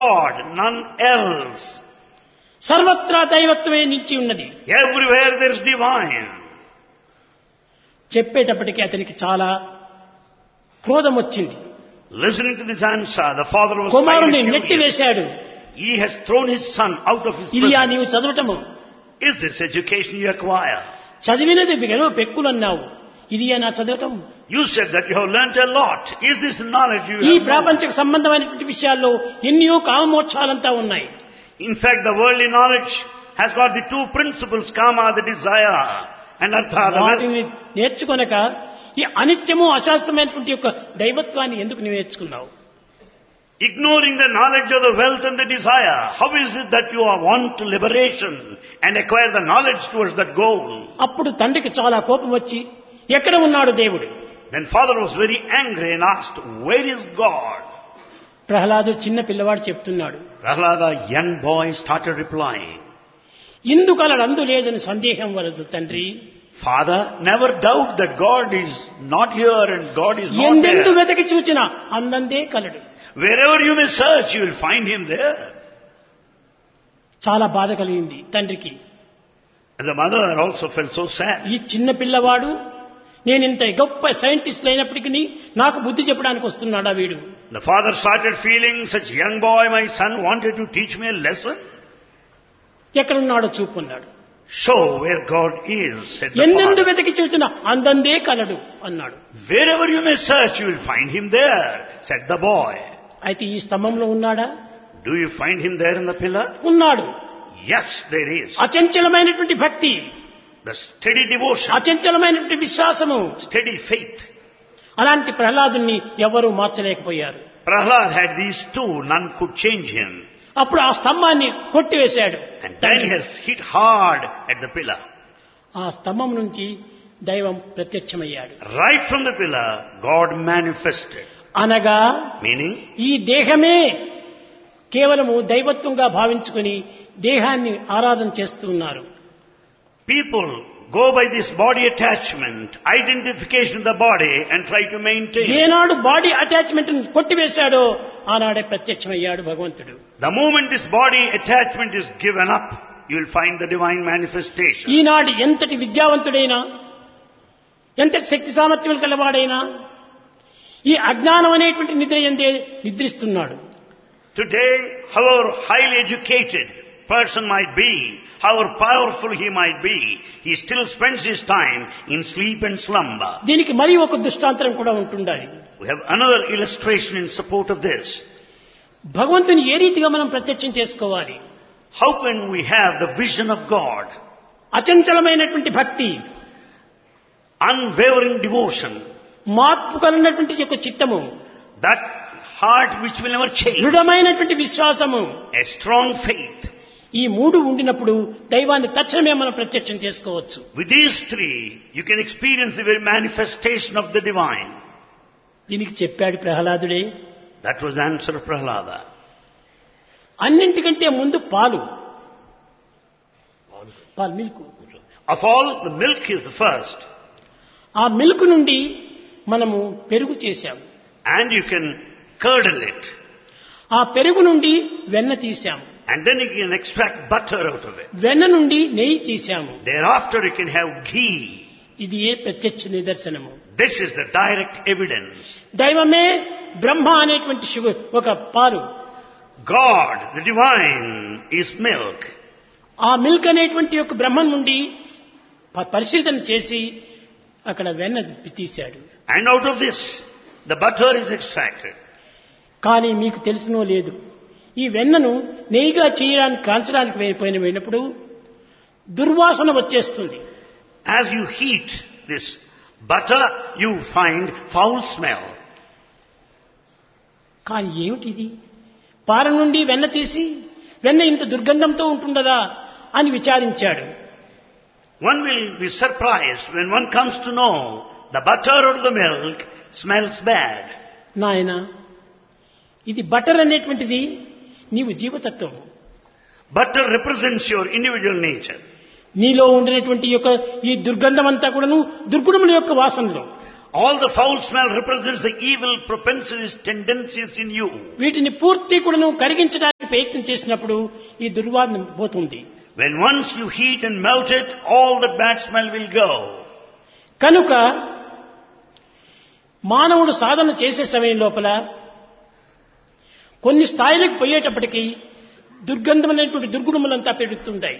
God, none else. సర్వత్రా దైవత్వమే నిలిచి ఉన్నది. Everywhere there is divine. చెప్పేటప్పటికి అతనికి చాలా క్రోధం వచ్చింది. Listening to this answer, the father was కుమారుని highly నెట్టి furious. వేశాడు. He has thrown his son out of his ఇది prison. నీవు చదవటము, Is this education you acquire? చదివినది గెలవ పెక్కులన్నావు, ఇది నా చదవటం. You said that you have learnt a lot. Is this knowledge you ఈ have known? ప్రాపంచిక సంబంధమైనటువంటి విషయాల్లో ఎన్నో కామమోక్షాలంతా ఉన్నాయి. In fact, the worldly knowledge has got the two principles, kama, the desire, and artha, the wealth. వాటిని నేర్చుకొనక ఈ అనిత్యము అశాస్త్రమైనటువంటి యొక్క దైవత్వాన్ని ఎందుకు నేర్చుకున్నావు? Ignoring the knowledge of the wealth and the desire, how is it that you want liberation and acquire the knowledge towards that goal? అప్పుడు తండ్రికి చాలా కోపం వచ్చి, ఎక్కడ ఉన్నాడు దేవుడు? Then father was very angry and asked, where is God? ప్రహ్లాదుడు చిన్న పిల్లవాడు చెప్తున్నాడు. Prahlada, young boy, started replying, ఇందుకలడు అందు లేదని సందేహం వలదు తండ్రి. Father, never doubt that God is not here and God is not ఎందెందు there. వెతకి చూచినా అందందే కలడు. Wherever you may search, you will find him there. చాలా బాధ కలిగింది తండ్రికి. And the mother also felt so sad. ఈ చిన్న పిల్లవాడు నేను ఇంత గొప్ప సైంటిస్ట్ అయినప్పటికీ నాకు బుద్ధి చెప్పడానికి వస్తున్నాడా వీడు? The father started feeling, such young boy, my son wanted to teach me a lesson. ఎక్కడున్నాడో చూపున్నాడు. Show where God is, said the ఎన్నెందు father. వెతకి చూచినా అందందే కలడు అన్నాడు. Wherever you may search, you will find him there, said the boy. అయితే ఈ స్తంభంలో ఉన్నాడా? Do you find him there in the pillar? ఉన్నాడు. Yes, there is. అచంచలమైనటువంటి భక్తి, The steady devotion, అచంచలమైనటువంటి విశ్వాసము. steady faith. అలాంటి ప్రహ్లాదుని ఎవరూ మార్చలేకపోయారు. Prahlad had these two, none could change him. అప్పుడు ఆ స్తంభాన్ని కొట్టివేశాడు. And then he has hit hard at the pillar. ఆ స్తంభం నుంచి దైవం ప్రత్యక్షమయ్యాడు. Right from the pillar, God manifested. అనగా Meaning, ఈ దేహమే కేవలము దైవత్వంగా భావించుకుని దేహాన్ని ఆరాధన చేస్తున్నారు. people go by this body attachment, identification of the body, and try to maintain. ఏనాడు బాడీ అటాచ్మెంట్ కొట్టివేశాడో ఆనాడే ప్రత్యక్షమయ్యాడు భగవంతుడు. The moment this body attachment is given up, you will find the divine manifestation. ఈనాడు ఎంతటి విద్యావంతుడైనా, ఎంతటి శక్తి సామర్థ్యం కలవాడైనా ఈ అజ్ఞానం అనేటువంటి నిద్ర ఎందే నిద్రిస్తున్నాడు. Today, however highly educated person might be, however powerful he might be, he still spends his time in sleep and slumber. దీనికి మరి ఒక దృష్టాంతరం కూడా ఉంటుండాలి. We have another illustration in support of this. భగవంతుని ఏ రీతిగా మనం ప్రత్యక్షం చేసుకోవాలి? How can we have the vision of God? అచంచలమైనటువంటి భక్తి, Unwavering devotion, మార్పు కలిగినటువంటి యొక్క చిత్తము, that heart which will never change, దృఢమైనటువంటి విశ్వాసము, a strong faith. ఈ మూడు ఉండినప్పుడు దైవాన్ని తక్షణమే మనం ప్రత్యక్షం చేసుకోవచ్చు. With these three, you can experience the very manifestation of the divine. దీనికి చెప్పాడు ప్రహ్లాదుడే. That was the answer of Prahlada. అన్నింటికంటే ముందు పాలు milk. Of all, the milk is the first. ఆ మిల్క్ నుండి మనము పెరుగు చేశాము. And you can curdle it. ఆ పెరుగు నుండి వెన్న తీశాము. And then you can extract butter out of it. వెన్న నుండి నెయ్యి తీశాము. Thereafter you can have ghee. ఇది ఏ ప్రత్యక్ష నిదర్శనము. This is the direct evidence. దైవమే బ్రహ్మ అనేటువంటి ఒక పాలు. God, the divine, is milk. ఆ మిల్క్ అనేటువంటి ఒక బ్రహ్మం నుండి పరిశీలన చేసి అక్కడ వెన్న తీశాడు. And out of this, the butter is extracted. కానీ మీకు తెలుసునో లేదు, ఈ వెన్నను నెయ్యిగా చేయడానికి కాల్చడానికి వెళ్ళినప్పుడు దుర్వాసన వచ్చేస్తుంది. As you heat this butter, you find foul smell. కానీ ఏమిటిది? పార నుండి వెన్న తీసి వెన్న ఇంత దుర్గంధంతో ఉంటుండదా అని విచారించాడు. One will be surprised when one comes to know the butter out of the milk smells bad. నాయనా, ఇది బటర్ అనేటువంటిది నీవు జీవతత్వం. Butter represents your individual nature. నీలో ఉండినటువంటి యొక్క ఈ దుర్గంధం అంతా కూడాను దుర్గుణముల యొక్క వాసనలో. All the foul smell represents the evil propensities, tendencies in you. వీటిని పూర్తి కూడా కరిగించడానికి ప్రయత్నం చేసినప్పుడు ఈ దుర్వాసన పోతుంది. When once you heat and melt it, all the bad smell will go. కనుక మానవుడు సాధన చేసే సమయం లోపల కొన్ని స్థాయిలకు పోయేటప్పటికీ దుర్గంధమైనటువంటి దుర్గుణములంతా పెరుగుతుంటాయి.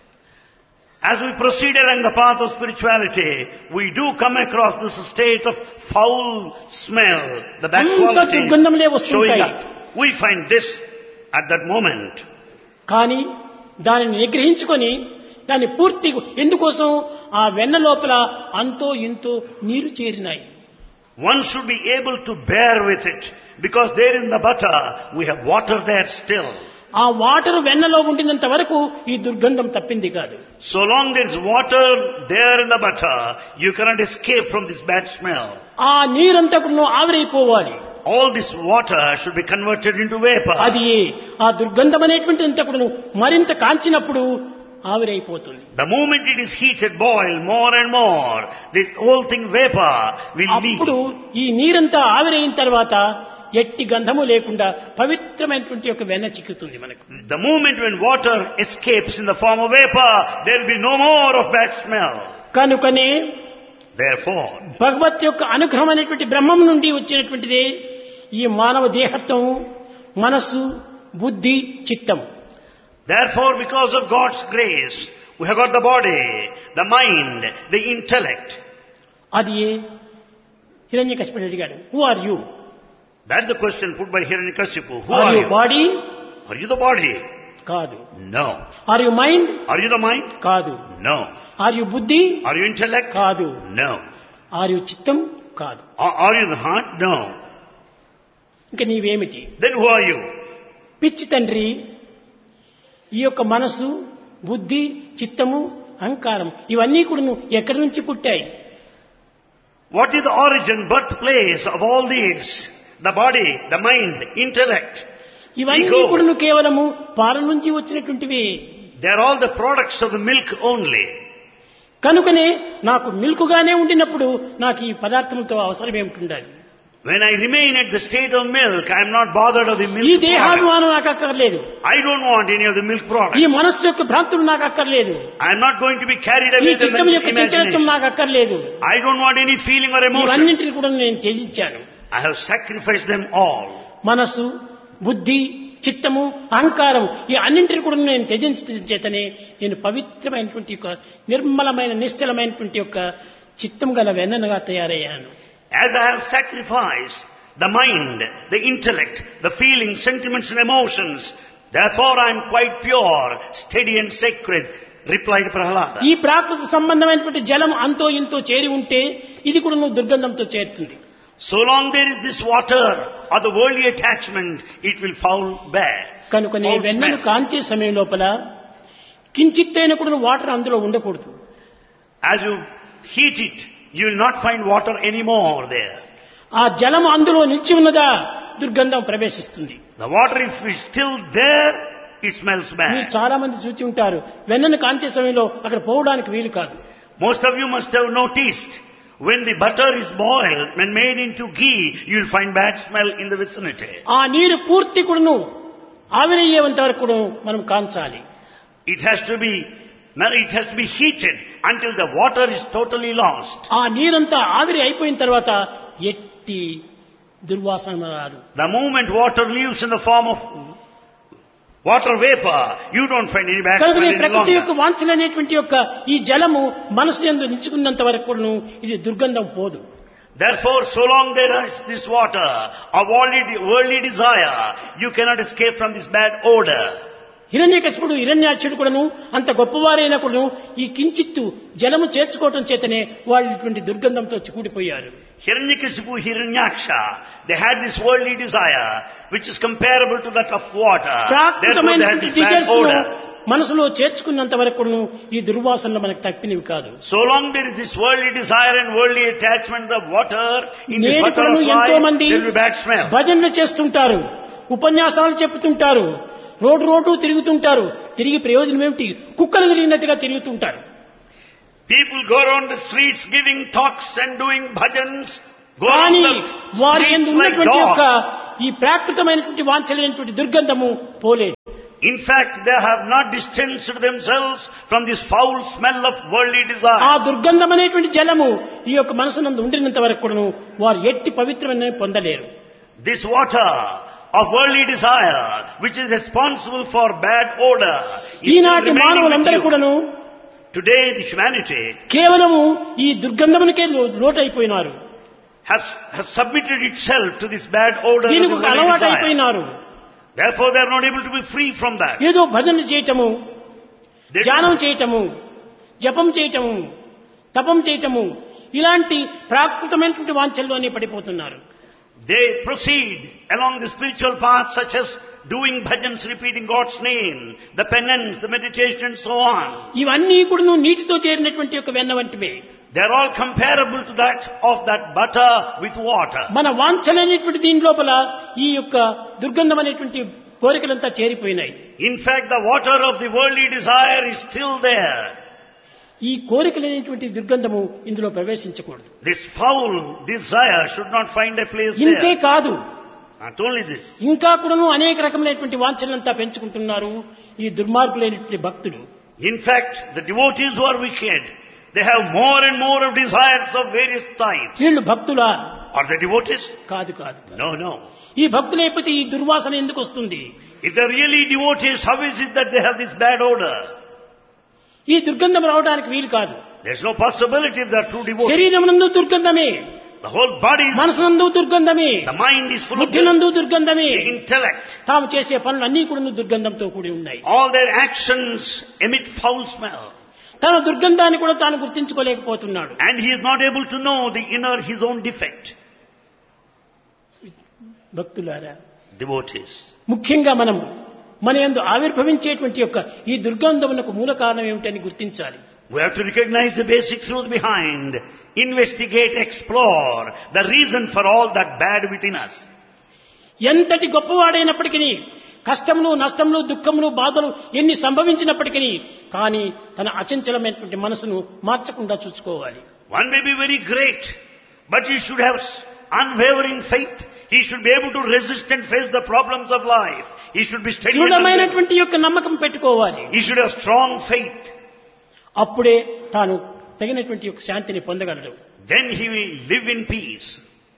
As we proceed along the path of spirituality, we do come across this state of foul smell, the bad qualities showing up. We find this at that moment. కానీ దానిని నిగ్రహించుకొని దాన్ని పూర్తి ఎందుకోసం ఆ వెన్న లోపల అంతో ఇంతో నీరు చేరినాయి. One should be able to bear with it, because there in the butter we have water there still. ఆ వాటర్ వెన్నలో ఉండినంత వరకు ఈ దుర్గంధం తప్పింది కాదు. So long there is water there in the butter, you cannot escape from this bad smell. ఆ నీరంతా కూడా ఆవిరైపోవాలి. All this water should be converted into vapor. అది ఆ దుర్గంధం అనేటువంటిది అంతా కూడా మరింత కాంచినప్పుడు ఆవిరైపోతుంది. The moment it is heated, boiled more and more, this whole thing vapor will leave. అప్పుడు ఈ నీరంతా ఆవిరైన తర్వాత ఎట్టి గంధము లేకుండా పవిత్రమైనటువంటి ఒక వెన్న చిక్కుతుంది మనకు. The moment when water escapes in the form of vapor, there will be no more of bad smell. కనుకనే Therefore, భగవత్ యొక్క అనుగ్రహం అనేటువంటి బ్రహ్మం నుండి వచ్చినటువంటిదే ఈ మానవ దేహత్వం, మనస్సు, బుద్ధి, చిత్తం. Therefore, because of God's grace, we have got the body, the mind, the intellect. అది హిరణ్యకశిపుడు అడిగాడు, who are you? That's the question put by Hiranyakashipu. Who are are you you? Body? Are you the body? కాదు. No. Are you mind? Are you the mind? కాదు. No. Are you బుద్ధి? Are you intellect? కాదు. No. Are you చిత్తం? కాదు. Are you the heart? No. ఇంకా నీవేమిటి? Then who are you? పిచ్చి తండ్రి, ఈ యొక్క మనసు, బుద్ధి, చిత్తము, అహంకారం ఇవన్నీ కూడా ఎక్కడి నుంచి పుట్టాయి? What is the origin, birthplace of all these? The body, the mind, the intellect. ఇవన్నీ కూడా కేవలము పాల నుంచి వచ్చినటువంటివి. They are all the products of the milk only. కనుకనే నాకు మిల్క్గానే ఉండినప్పుడు నాకు ఈ పదార్థములతో అవసరం ఏమిటి? When I remain at the state of milk, I am not bothered of the milk ఈ product. దేహాభిమానం నాకు అక్కర్లేదు. I don't want any of the milk product. ఈ మనస్సు యొక్క భ్రాంతులు నాకు అక్కర్లేదు. I am not going to be carried ఈ away with the చిత్తం యొక్క చంచలత్వం imagination. నాకు అక్కర్లేదు. I don't want any feeling or emotion. ఇవన్నింటిని కూడా నేను త్యజించాను. I have sacrificed them all. మనస్సు, బుద్ధి, చిత్తము, అహంకారం ఈ అన్నింటిని కూడా నేను త్యజించడం చేతనే నేను పవిత్రమైనటువంటి యొక్క నిర్మలమైన నిశ్చలమైనటువంటి యొక్క చిత్తం గల వెన్నగా తయారయ్యాను. As I have sacrificed the mind, the intellect, the feelings, sentiments and emotions, therefore I am quite pure, steady and sacred, replied Prahlada. ఈ ప్రాకృత సంబంధమైనటువంటి జలం అంతో ఇంతో చేరి ఉంటే ఇది కూడా నువ్వు దుర్గంధంతో చేరుతుంది. So long there is this water or the worldly attachment, it will foul bad. కనుక నీ వెన్నను కాంచే సమయం లోపల కించిత్తైన కూడా వాటర్ అందులో ఉండకూడదు. As you heat it, you will not find water anymore there. ఆ జలం అందులో నిలిచి ఉన్నదా దుర్గంధం ప్రవేశిస్తుంది. The water, if is still there, it smells మీరు bad. చాలా మంది చూసి ఉంటారు, వెన్నను కాంచే సమయంలో అక్కడ పోవడానికి వీలు కాదు. Most of you must have noticed, when the butter is boiled, when made into ghee, you will find bad smell in the vicinity. ఆ నీరు పూర్తి కూడాను ఆవిరయ్యేంత వరకు కూడా మనం కాంచాలి. It has to be heated until the water is totally lost. ఆ నీరంతా ఆవిరి అయిపోయిన తర్వాత ఎట్టి దుర్వాసన రాదు. The moment water leaves in the form of water vapor, you don't find any bad కనుక smell ఈ any ప్రకృతి యొక్క longer. వాంఛననేటువంటి యొక్క ఈ జలము మనసు యందు నిలుచుకున్నంత వరకు కూడాను ఇది దుర్గంధం పోదు. Therefore, so long there is this water of worldly desire, you cannot escape from this bad odor. హిరణ్యకశిపుడు హిరణ్యాక్షుడు కూడాను అంత గొప్పవారైనా కూడాను ఈ కించిత్తు జలము చేర్చుకోవటం చేతనే వాళ్ళు ఇటువంటి దుర్గంధంతో కూడిపోయారు. Hiranyakashipu, Hiranyaksha, they had this worldly desire, which is comparable to that of water. Therefore they had this bad odor. మనసులో చేర్చుకున్నంత వరకు ఈ దుర్వాసనలు మనకు తప్పినవి కాదు. So long there is this worldly desire and worldly attachment of water, in this నేడు butter of ఎంతో life, మంది there will be bad smell. భజనలు చేస్తుంటారు, ఉపన్యాసాలు చెప్తుంటారు, రోడ్డు తిరుగుతుంటారు. తిరిగి ప్రయోజనం ఏమిటి? కుక్కలు తిరిగినట్టుగా తిరుగుతుంటారు. People go around the streets giving talks and doing bhajans. Go కానీ around the వారి యందు streets like ఉన్నటువంటి యొక్క dogs. ఈ ప్రాకృతమైనటువంటి వాంఛనైనటువంటి దుర్గంధము పోలేదు. In fact, they have not distanced themselves from this foul smell of worldly desire. ఆ దుర్గంధం అనేటువంటి జలము ఈ యొక్క మనసునందు ఉండినంత వరకు కూడాను వారు ఎట్టి పవిత్రమైన పొందలేరు. This water of worldly desire, which is responsible for bad odor, is still ఈనాటి remaining మానవులందరూ with you. కూడాను Today, the humanity కేవలము ఈ దుర్గంధమునికే లోటైపోయినారు. have submitted itself to this bad odor of దీనికి the ఒక worldly అలవాటు desire. అయిపోయినారు. Therefore, they are not able to be free from that. ఏదో భజన చేయటము, They ధ్యానం do- చేయటము, జపం చేయటము, తపం చేయటము ఇలాంటి ప్రాకృతమైనటువంటి వాంఛల్లోనే పడిపోతున్నారు. They proceed along the spiritual path such as doing bhajans, repeating God's name, the penance, the meditation and so on. ఇవన్నీ కూడా నీటితో చేరినటువంటి ఒక వెన్న వంటివే. They are all comparable to that of that butter with water. మన వాంఛనైనటువంటి దీని లోపల ఈ యొక్క దుర్గంధం అనేటువంటి కోరికలంతా చేరిపోయినాయి. In fact, the water of the worldly desire is still there. ఈ కోరికలైనటువంటి దుర్గంధము ఇందులో ప్రవేశించకూడదు. This foul desire should not find a place ఇంతే there. కాదు, Not only this, ఇంకా కూడాను అనేక రకమైనటువంటి వాంఛలంతా పెంచుకుంటున్నారు ఈ దుర్మార్గులైనటువంటి భక్తులు. in fact, the devotees who are wicked, they have more and more of desires of various types. వీళ్ళు భక్తులా? Are they devotees? కాదు కాదు. No, no. ఈ భక్తులైపోతే ఈ దుర్వాసన ఎందుకు వస్తుంది? If they're really devotees, how is it that they have this bad odor? ఈ దుర్గంధం రావడానికి వీలు కాదు. There's no possibility if they're true devotees. శరీరమునందు దుర్గంధమే, The whole body is, మనసునందు దుర్గంధమే, the mind is full of బుద్ధినందు దుర్గంధమే. the intellect. తాము చేసే పనులు అన్ని కూడా దుర్గంధంతో కూడి ఉన్నాయి. All their actions emit foul smell. తన దుర్గంధాన్ని కూడా తాను గుర్తించుకోలేకపోతున్నాడు. And he is not able to know the inner, his own defect. భక్తులారా, Devotees. ముఖ్యంగా మనం మన యందు ఆవిర్భవించేటువంటి యొక్క ఈ దుర్గంధమునకు మూల కారణం ఏమిటని గుర్తించాలి. We have to recognize the basic truth behind, investigate, explore the reason for all that bad within us. ఎంతటి గొప్పవాడైనప్పటికీ కష్టములు, నష్టములు, దుఃఖములు, బాధలు ఎన్ని సంభవించినప్పటికీ కానీ తన అచంచలమైనటువంటి మనసును మార్చకుండా చూసుకోవాలి. One may be very great, but he should have unwavering faith. He should be able to resist and face the problems of life. He should be steady. and unwavering. దృఢమైనటువంటి యొక్క నమ్మకం పెట్టుకోవాలి. He should have strong faith. అప్పుడే తాను తగినటువంటి యొక్క శాంతిని పొందగలడు. Then he will live in peace.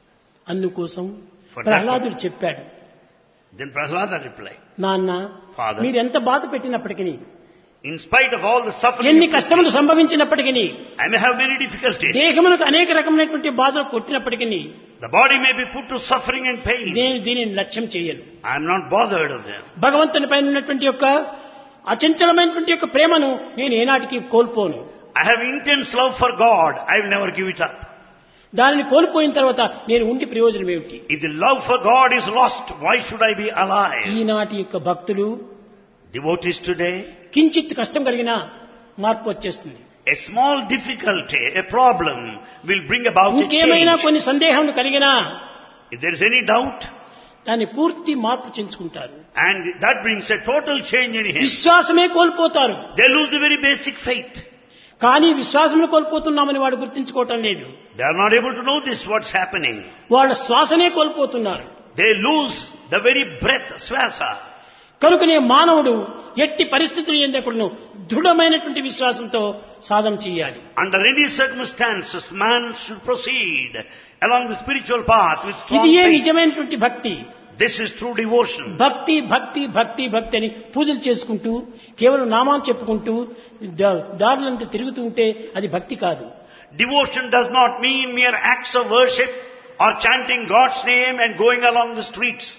అందుకోసం For that ప్రహ్లాదుడు చెప్పాడు, Then Prahlada replied, నాన్న Father, మీరెంత బాధ పెట్టినప్పటికీ, in spite of all the suffering, ఎన్ని కష్టములు సంభవించినప్పటికీ, I may have many difficulties. దేహమునకు అనేక రకమైనటువంటి బాధలు కొట్టినప్పటికీ The body may be put to suffering and pain. నేను దీనిని లక్ష్యం చేయను. I am not bothered of them. భగవంతుని పైన ఉన్నటువంటి యొక్క అచంచలమైనటువంటి యొక్క ప్రేమను నేను ఏనాటికి కోల్పోను. I have intense love for God. I will never give it up. దానిని కోల్పోయిన తర్వాత నేను ఉండి ప్రయోజనం ఏమిటి? If the love for God is lost, why should I be alive? ఈనాటి యొక్క భక్తులు Devotees today, కించిత్ కష్టం కలిగినా మార్పు వచ్చేస్తుంది. a small difficulty, a problem will bring about a ఇంకేమైనా change. కొన్ని సందేహం కలిగినా If there is any doubt, దాన్ని పూర్తి మార్పు చెందుకుంటారు. and that brings a total change in him, విశ్వాసమే కోల్పోతారు. they lose the very basic faith. కానీ విశ్వాసమును కోల్పోతున్నామని వాడు గుర్తించుకోవటం లేదు. They are not able to notice what's happening. వాళ్ళ శ్వాసనే కోల్పోతున్నారు. They lose the very breath, swasa. కనుకనే మానవుడు ఎట్టి పరిస్థితులు ఎందకుడును దృఢమైనటువంటి విశ్వాసంతో సాధన చేయాలి. Under any circumstances, man should proceed along the spiritual path with strong ఇది ఏ faith. నిజమైనటువంటి భక్తి. This is true devotion. భక్తి భక్తి భక్తి భక్తి అని పూజలు చేసుకుంటూ కేవలం నామాన్ని చెప్పుకుంటూ దారులంతా తిరుగుతూ ఉంటే అది భక్తి కాదు. Devotion does not mean mere acts of worship or chanting God's name and going along the streets.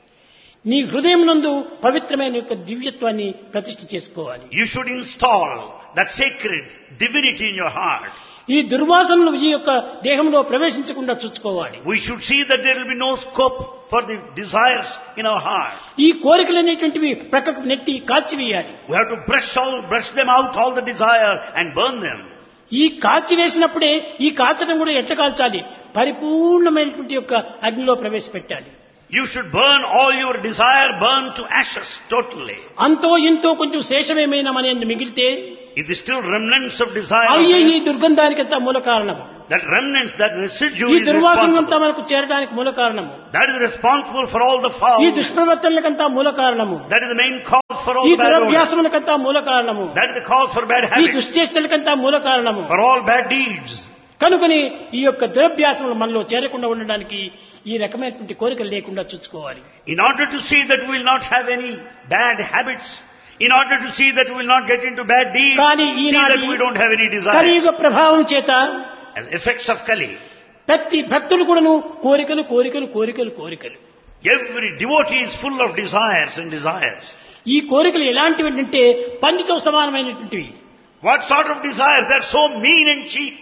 నీ హృదయం నందు పవిత్రమైన యొక్క దివ్యత్వాన్ని ప్రతిష్ఠ చేసుకోవాలి. You should install that sacred divinity in your heart. ఈ దుర్వాసనలు ఈ యొక్క దేహంలో ప్రవేశించకుండా చూసుకోవాలి. We should see that there will be no scope for the desires in our heart. ఈ కోరికలు అనేటువంటివి ప్రక్కకు నెట్టి కాల్చివేయాలి. We have to brush them out, all the desire, and burn them. ఈ కాల్చి వేసినప్పుడే ఈ కాల్చడం కూడా ఎట్లా కాల్చాలి? పరిపూర్ణమైనటువంటి యొక్క అగ్నిలో ప్రవేశపెట్టాలి. You should burn all your desire, burn to ashes totally. అంతో ఇంతో కొంచెం శేషమేమైనా మన మిగిలితే, if there is still remnants of desire, అవి ఈ దుర్గంధానికంతా మూల కారణం. that remnants, that residue ఈ is దుర్వాసనంతా responsible. మనకు చేరడానికి మూల కారణము. That is responsible for all the fouls. ఈ దుష్ప్రవర్తనలకంతా మూల కారణము. That is the main cause for all ఈ bad odors. దురభ్యాసములకంతా మూల కారణము. That is the cause for bad ఈ habits. దుశ్చేష్టలకంతా మూల కారణము. For all bad deeds. కనుకని ఈ యొక్క దురభ్యాసములు మనలో చేరకుండా ఉండడానికి ఈ రకమైనటువంటి కోరికలు లేకుండా చూసుకోవాలి. In order to see that we will not have any bad habits, in order to see that we will not get into bad deeds, see that we don't have any desire. కలియుగ ప్రభావం చేత, as effects of Kali, ప్రతి భక్తులు కూడాను కోరికలు కోరికలు కోరికలు కోరికలు. every devotee is full of desires and desires. ఈ కోరికలు ఎలాంటివి అంటే పందితో సమానమైనటువంటివి. What sort of desires? They are so mean and cheap.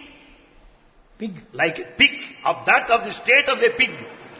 Pig, like a pig, of that of the state of a pig.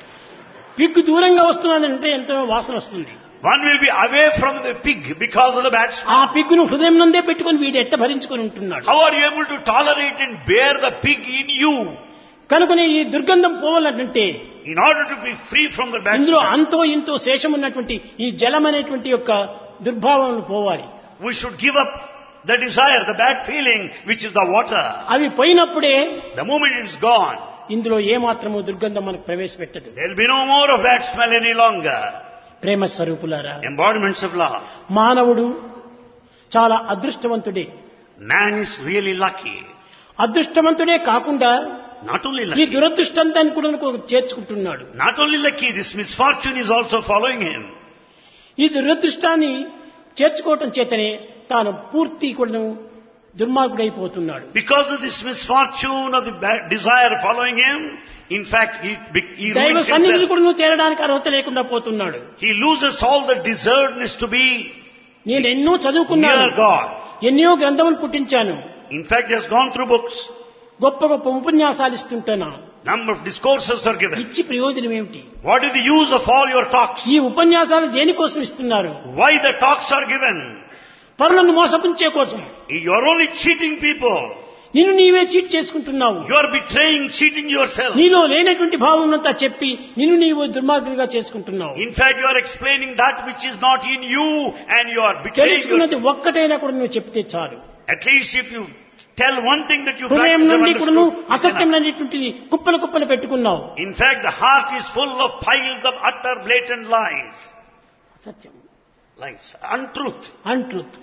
Pig దూరంగా వస్తున్నదంటే ఎంతో వాసన వస్తుంది. One will be away from the pig because of the bad smell. ఆ పిగ్గును హృదయం నందే పెట్టుకొని వీడు ఎట్ట భరించుకొని ఉంటున్నాడు. How are you able to tolerate and bear the pig in you? కనుకనే ఈ దుర్గంధం పోవాలంటే, in order to be free from the bad ఇందులో smell, అంతో ఇంతో శేషం ఉన్నటువంటి ఈ జలం అనేటువంటి యొక్క దుర్భావములు పోవాలి. we should give up the desire, the bad feeling, which is the water. అవి పోయినప్పుడే The moment it is gone, ఇందులో ఏమాత్రము దుర్గంధం మనకు ప్రవేశపెట్టదు. there will be no more of bad smell any longer. ప్రేమ స్వరూపులారా, Embodiments of love. మానవుడు చాలా అదృష్టవంతుడే. Man is really lucky. అదృష్టవంతుడే కాకుండా Not only ఈ lucky. దురదృష్టాన్ని కూడా చేర్చుకుంటున్నాడు. Not only lucky, this misfortune is also following him. ఈ దురదృష్టాన్ని చేర్చుకోవటం చేతనే తాను పూర్తి కూడా దుర్మార్గుడైపోతున్నాడు. Because of this misfortune of the desire following him, in fact, he దైవ ruins సన్నిధిని himself. కూడా చేరడానికి అర్హత లేకుండా పోతున్నాడు. He loses all the deservedness to be నేను ఎన్నో చదువుకున్నాను, near God. ఎన్నో గ్రంథములు పుట్టించాను, In fact, he has gone through books. గొప్ప గొప్ప ఉపన్యాసాలు ఇస్తుంటాను. Number of discourses are given. ఇచ్చి ప్రయోజనం ఏమిటి? What is the use of all your talks? ఈ ఉపన్యాసాలు దేనికోసం ఇస్తున్నారు? Why the talks are given? పరులను మోసపుంచే కోసం. You are only cheating people. నిన్ను నీవే చీట్ చేసుకుంటున్నావు. You are betraying, cheating yourself. నీలో లేనటువంటి భావం అంతా చెప్పి నిన్ను నీవు దుర్మార్గుడిగా చేసుకుంటున్నావు. In fact, you are explaining that which is not in you, and you are betraying తెలుసుకున్నది yourself. ఒక్కటైనా కూడా నువ్వు చెప్తే చాలు. At least if you tell one thing that you హృదయం practice and నుండి కూడా నువ్వు understood, అసత్యం అనేటువంటిది కుప్పలు కుప్పలు పెట్టుకున్నావు. in fact, the heart is full of piles of utter blatant lies. Satyam, Lies. Untruth. Untruth.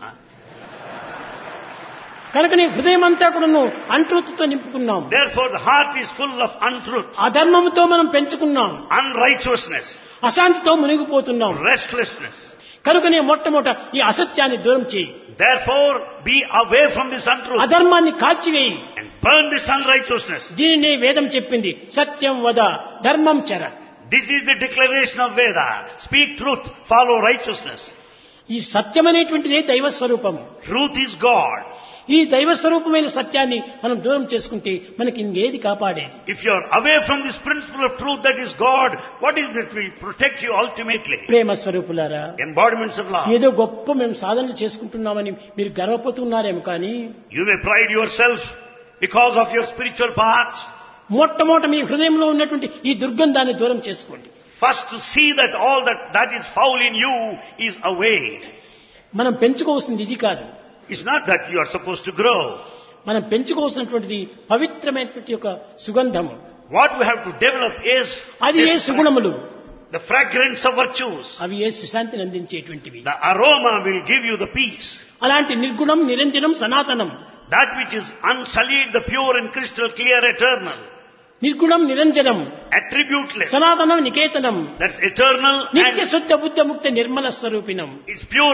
కనుక నీ హృదయం అంతా కూడా నువ్వు అన్ట్రూత్తో నింపుకున్నాం. Therefore, the heart is full of untruth, అధర్మముతో మనం పెంచుకున్నాం. unrighteousness, అశాంతితో మునిగిపోతున్నాం. restlessness. కనుకనే మొట్టమొదట ఈ అసత్యాన్ని దూరం చేయి. Therefore, be away from this untruth అధర్మాన్ని కాల్చివేయి. and burn this unrighteousness. దీనినే వేదం చెప్పింది, సత్యం వద ధర్మం చర. This is the declaration of Veda. Speak truth, follow righteousness. ఈ సత్యం అనేటువంటిదే దైవ స్వరూపము. Truth is God. ఈ దైవ స్వరూపమైన సత్యాన్ని మనం దూరం చేసుకుంటే మనకి ఇంకేది కాపాడేది? If you are away from this principle of truth that is God, what is that will protect you ultimately? ప్రేమ స్వరూపులారా, Embodiments of love. ఏదో గొప్ప మేము సాధనలు చేసుకుంటున్నామని మీరు గర్వపోతున్నారేమో కానీ You may pride yourself because of your spiritual path. మొట్టమొదట మీ హృదయంలో ఉన్నటువంటి ఈ దుర్గంధాన్ని దూరం చేసుకోండి. First to see that all that is foul in you is away. మనం పెంచుకోవాల్సింది ఇది కాదు. It's not that you are supposed to grow. మనం పెంచుకోవాల్సినటువంటిది పవిత్రమైనటువంటి ఒక సుగంధము. What we have to develop is అది ఏ సుగుణములు, the fragrance of virtues. అవి ఏ సుశాంతిని అందించేటువంటివి. The aroma will give you the peace. అలాంటి నిర్గుణం, నిరంజనం, సనాతనం. That which is unsullied, the pure and crystal clear, eternal. నిర్గుణం, నిరంజనం, Attributeless. సనాతనం, Niketanam, That's eternal నిత్య and శుద్ధ బుద్ధ ముక్త Nirmala స్వరూపిణం. it's pure,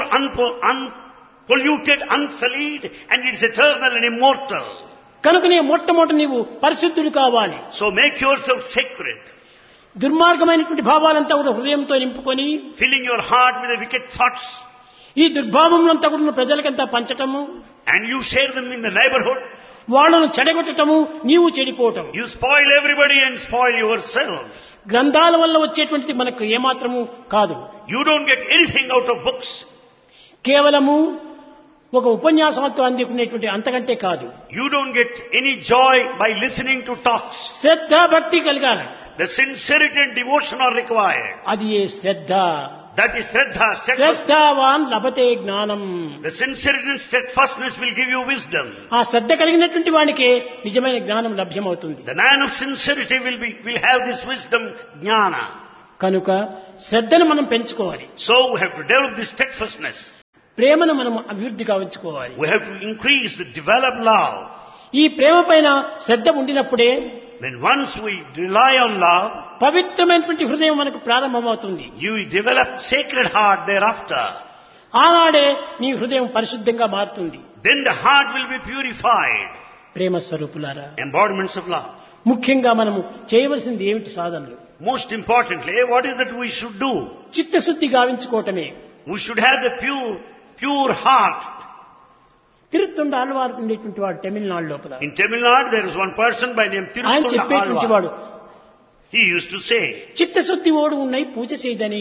unpolluted, unsullied, and it's eternal and immortal. కనుకనే మొట్టమొదట నీవు పరిశుద్ధుడు కావాలి. So make yourself sacred, దుర్మార్గమైనటువంటి భావాలంతా కూడా హృదయంతో నింపుకొని filling your heart with the wicked thoughts, ఈ దుర్భావములంతా కూడా ప్రజలకంతా పంచటము, and you share them in the neighborhood. వాళ్ళను చెడగొట్టటము, నీవు చెడిపోవటం. You spoil everybody and spoil yourself. గ్రంథాల వల్ల వచ్చేటువంటిది మనకు ఏమాత్రము కాదు. You don't get anything out of books. కేవలము ఒక ఉపన్యాసంతో అందుకునేటువంటి అంతకంటే కాదు. You don't get any joy by listening to talks. శ్రద్ధ భక్తి కలగాలి. The sincerity and devotion are required. అది ఏ శ్రద్ధ. That is Shraddha. శ్రద్ధావాన్ లభతే జ్ఞానం. The sincerity and steadfastness will give you wisdom. ఆ శ్రద్ధ కలిగినటువంటి వానికి నిజమైన జ్ఞానం లభ్యమవుతుంది. The man of sincerity will have this wisdom, jnana. కనుక శ్రద్ధను మనం పెంచుకోవాలి. So we have to develop this steadfastness. ప్రేమను మనం అభివృద్ధి గావించుకోవాలి. We have to increase, develop love. ఈ ప్రేమ పైన శ్రద్ధ ఉండినప్పుడే When once we rely on love, పవిత్రమైనటువంటి హృదయం మనకు ప్రారంభమవుతుంది. you develop sacred heart thereafter. ఆనాడే నీ హృదయం పరిశుద్ధంగా మారుతుంది. Then the heart will be purified. ప్రేమ స్వరూపులారా, Embodiments of love. ముఖ్యంగా మనము చేయవలసింది ఏమిటి సాధనలు? Most importantly, what is that we should do? చిత్తశుద్ధి గావించుకోవటమే. We should have the pure heart. తిరుత్తుండ Alvar ఉండేటువంటి వాడు తమిళనాడు లోపల. In Tamil Nadu there is one person by name ఆయన Tirutunda చెప్పేటువంటి Alvar. వాడు He used to say, చిత్తశుద్ధి ఓడు ఉన్నాయి పూజ చేయదని.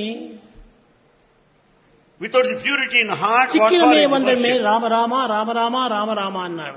without the purity in the heart, what చిక్కిన for May is వందరమే worship? Rama Rama Rama Rama Rama Rama అన్నాడు.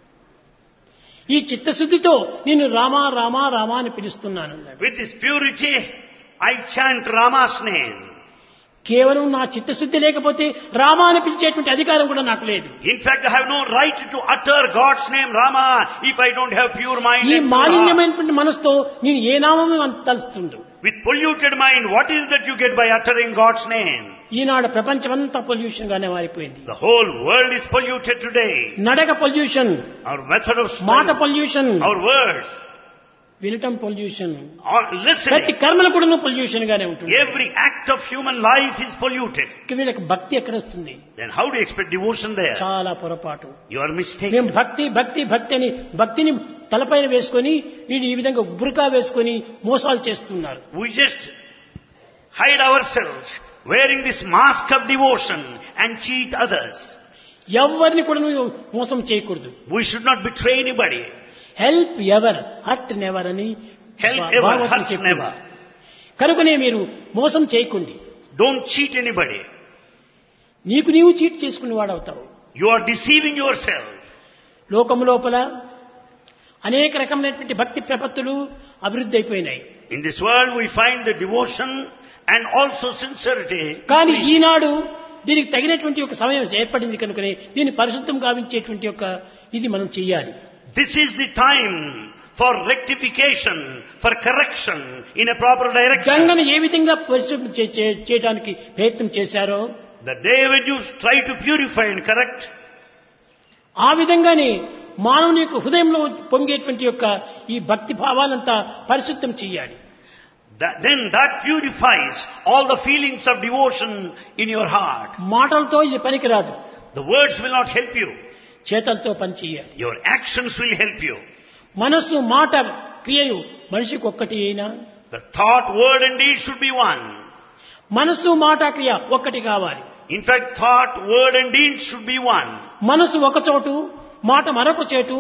ఈ చిత్తశుద్ధితో నేను రామ రామ రామ అని పిలుస్తున్నాను అన్నాడు. With this purity, I chant Rama's name. కేవలం నా చిత్తశుద్ధి లేకపోతే రామ అని పిలిచేటువంటి అధికారం కూడా నాకు లేదు. In fact, I have no right to utter God's name Rama if I don't have pure mind. ఈ and pure heart. మాలిన్యమైనటువంటి మనసుతో నేను ఏ నామము తలుస్తుండు. With polluted mind, what is that you get by uttering God's name? ఈనాడు ప్రపంచమంతా pollution గానే మారిపోయింది. The whole world is polluted today. నడక pollution, Our method of మాట speech, pollution, our words, వినటం పొల్యూషన్, ప్రతి listening, కర్మలు కూడా పొల్యూషన్ గానే ఉంటుంది. every act of human life is polluted. వీళ్ళకి భక్తి ఎక్కడ వస్తుంది? Then how do you expect devotion there? చాలా పొరపాటు. You are మేము mistaken. భక్తి భక్తి భక్తి అని భక్తిని తలపైన వేసుకొని వీళ్ళు ఈ విధంగా బురకా వేసుకొని మోసాలు చేస్తున్నారు. We just hide ourselves wearing this mask of devotion and cheat others. ఎవరిని కూడా నువ్వు మోసం చేయకూడదు. We should not betray anybody. Help ever hurt never అని Help ever, భాగవతం hurt చెప్పింది. never. కనుకనే మీరు మోసం చేయకండి. Don't cheat anybody. నీకు నీవు చీట్ చేసుకుని వాడవుతావు. You are deceiving yourself. లోకము లోపల అనేక రకమైనటువంటి భక్తి ప్రపత్తులు అభివృద్ధి అయిపోయినాయి. In this world we find the devotion and also sincerity. కానీ ఈనాడు దీనికి తగినటువంటి ఒక సమయం ఏర్పడింది కనుకనే దీన్ని పరిశుద్ధం గావించేటువంటి ఒక ఇది మనం చెయ్యాలి. This is the time for rectification, for correction in a proper direction. గంగను ఏ విధంగా పరిశుద్ధం చేయడానికి ప్రయత్నం చేశారో, The day when you try to purify and correct, ఆ విధంగానే మానవుని యొక్క హృదయంలో పొంగేటువంటి యొక్క ఈ భక్తి భావాలంతా పరిశుద్ధం చెయ్యాలి. then that purifies all the feelings of devotion in your heart. మాటలతో ఇది పనికిరాదు. The words will not help you. చేతలతో పని చెయ్యాలి. Your actions will help you. మనస్సు మాట క్రియలు మనిషికి ఒక్కటి అయినా, The thought, word and deed should be one. మనస్సు మాట క్రియ ఒక్కటి కావాలి. In fact, thought, word and deed should be one. మనసు ఒక చోటు, మాట మరొక చోటు,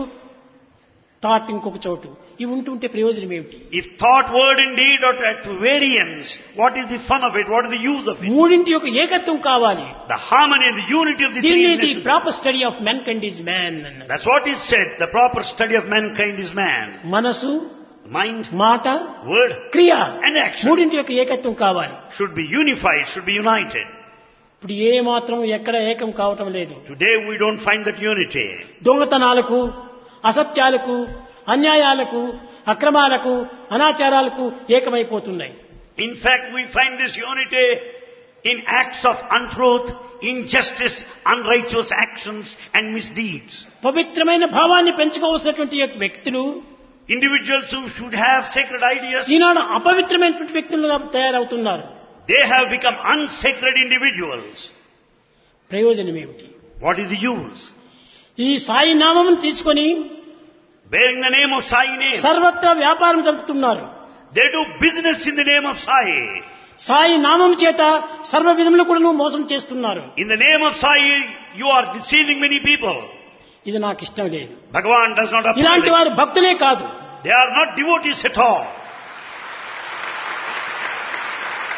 థాట్ ఇంకొక చోటు. ఇవి ఉంటుంటే ప్రయోజనం ఏమిటి? If thought, word and deed are at variance, what is the fun of it? What is the use of it? మూడింటి యొక్క ఏకత్వం కావాలి. The harmony and the unity of the three దీన్ని is the necessary. Proper study of mankind is man అన్నది. That's what is said. The proper study of mankind is man. మనసు, Mind, మాట, word క్రియ and action మూడింటి యొక్క ఏకత్వం కావాలి. should be unified, should be united. ఇప్పుడు ఏ మాత్రం ఎక్కడ ఏకం కావటం లేదు. Today we don't find that unity. దొంగతనాలకు, అసత్యాలకు, అన్యాయాలకు, అక్రమాలకు, అనాచారాలకు ఏకమైపోతున్నాయి. In fact, we find this unity in acts of untruth, injustice, unrighteous actions and misdeeds. పవిత్రమైన భావాన్ని పెంచుకోవాల్సినటువంటి వ్యక్తులు, Individuals who should have sacred ideas, ఈనాడు అపవిత్రమైనటువంటి వ్యక్తులుగా తయారవుతున్నారు. they have become unsacred individuals. ప్రయోజనం ఏమిటి? What is the use? ఈ సాయి నామమును తీసుకొని Bearing the name of Sai name, సర్వత్రా వ్యాపారం జరుపుతున్నారు. they do business in the name of Sai. Sai నామం చేత సర్వ విధములు కూడా మోసం చేస్తున్నారు. In the name of Sai, you are deceiving many people. ఇది నాకు ఇష్టం లేదు. Bhagavan does not approve ఇలాంటి it. వారు భక్తులే కాదు. They are not devotees at all.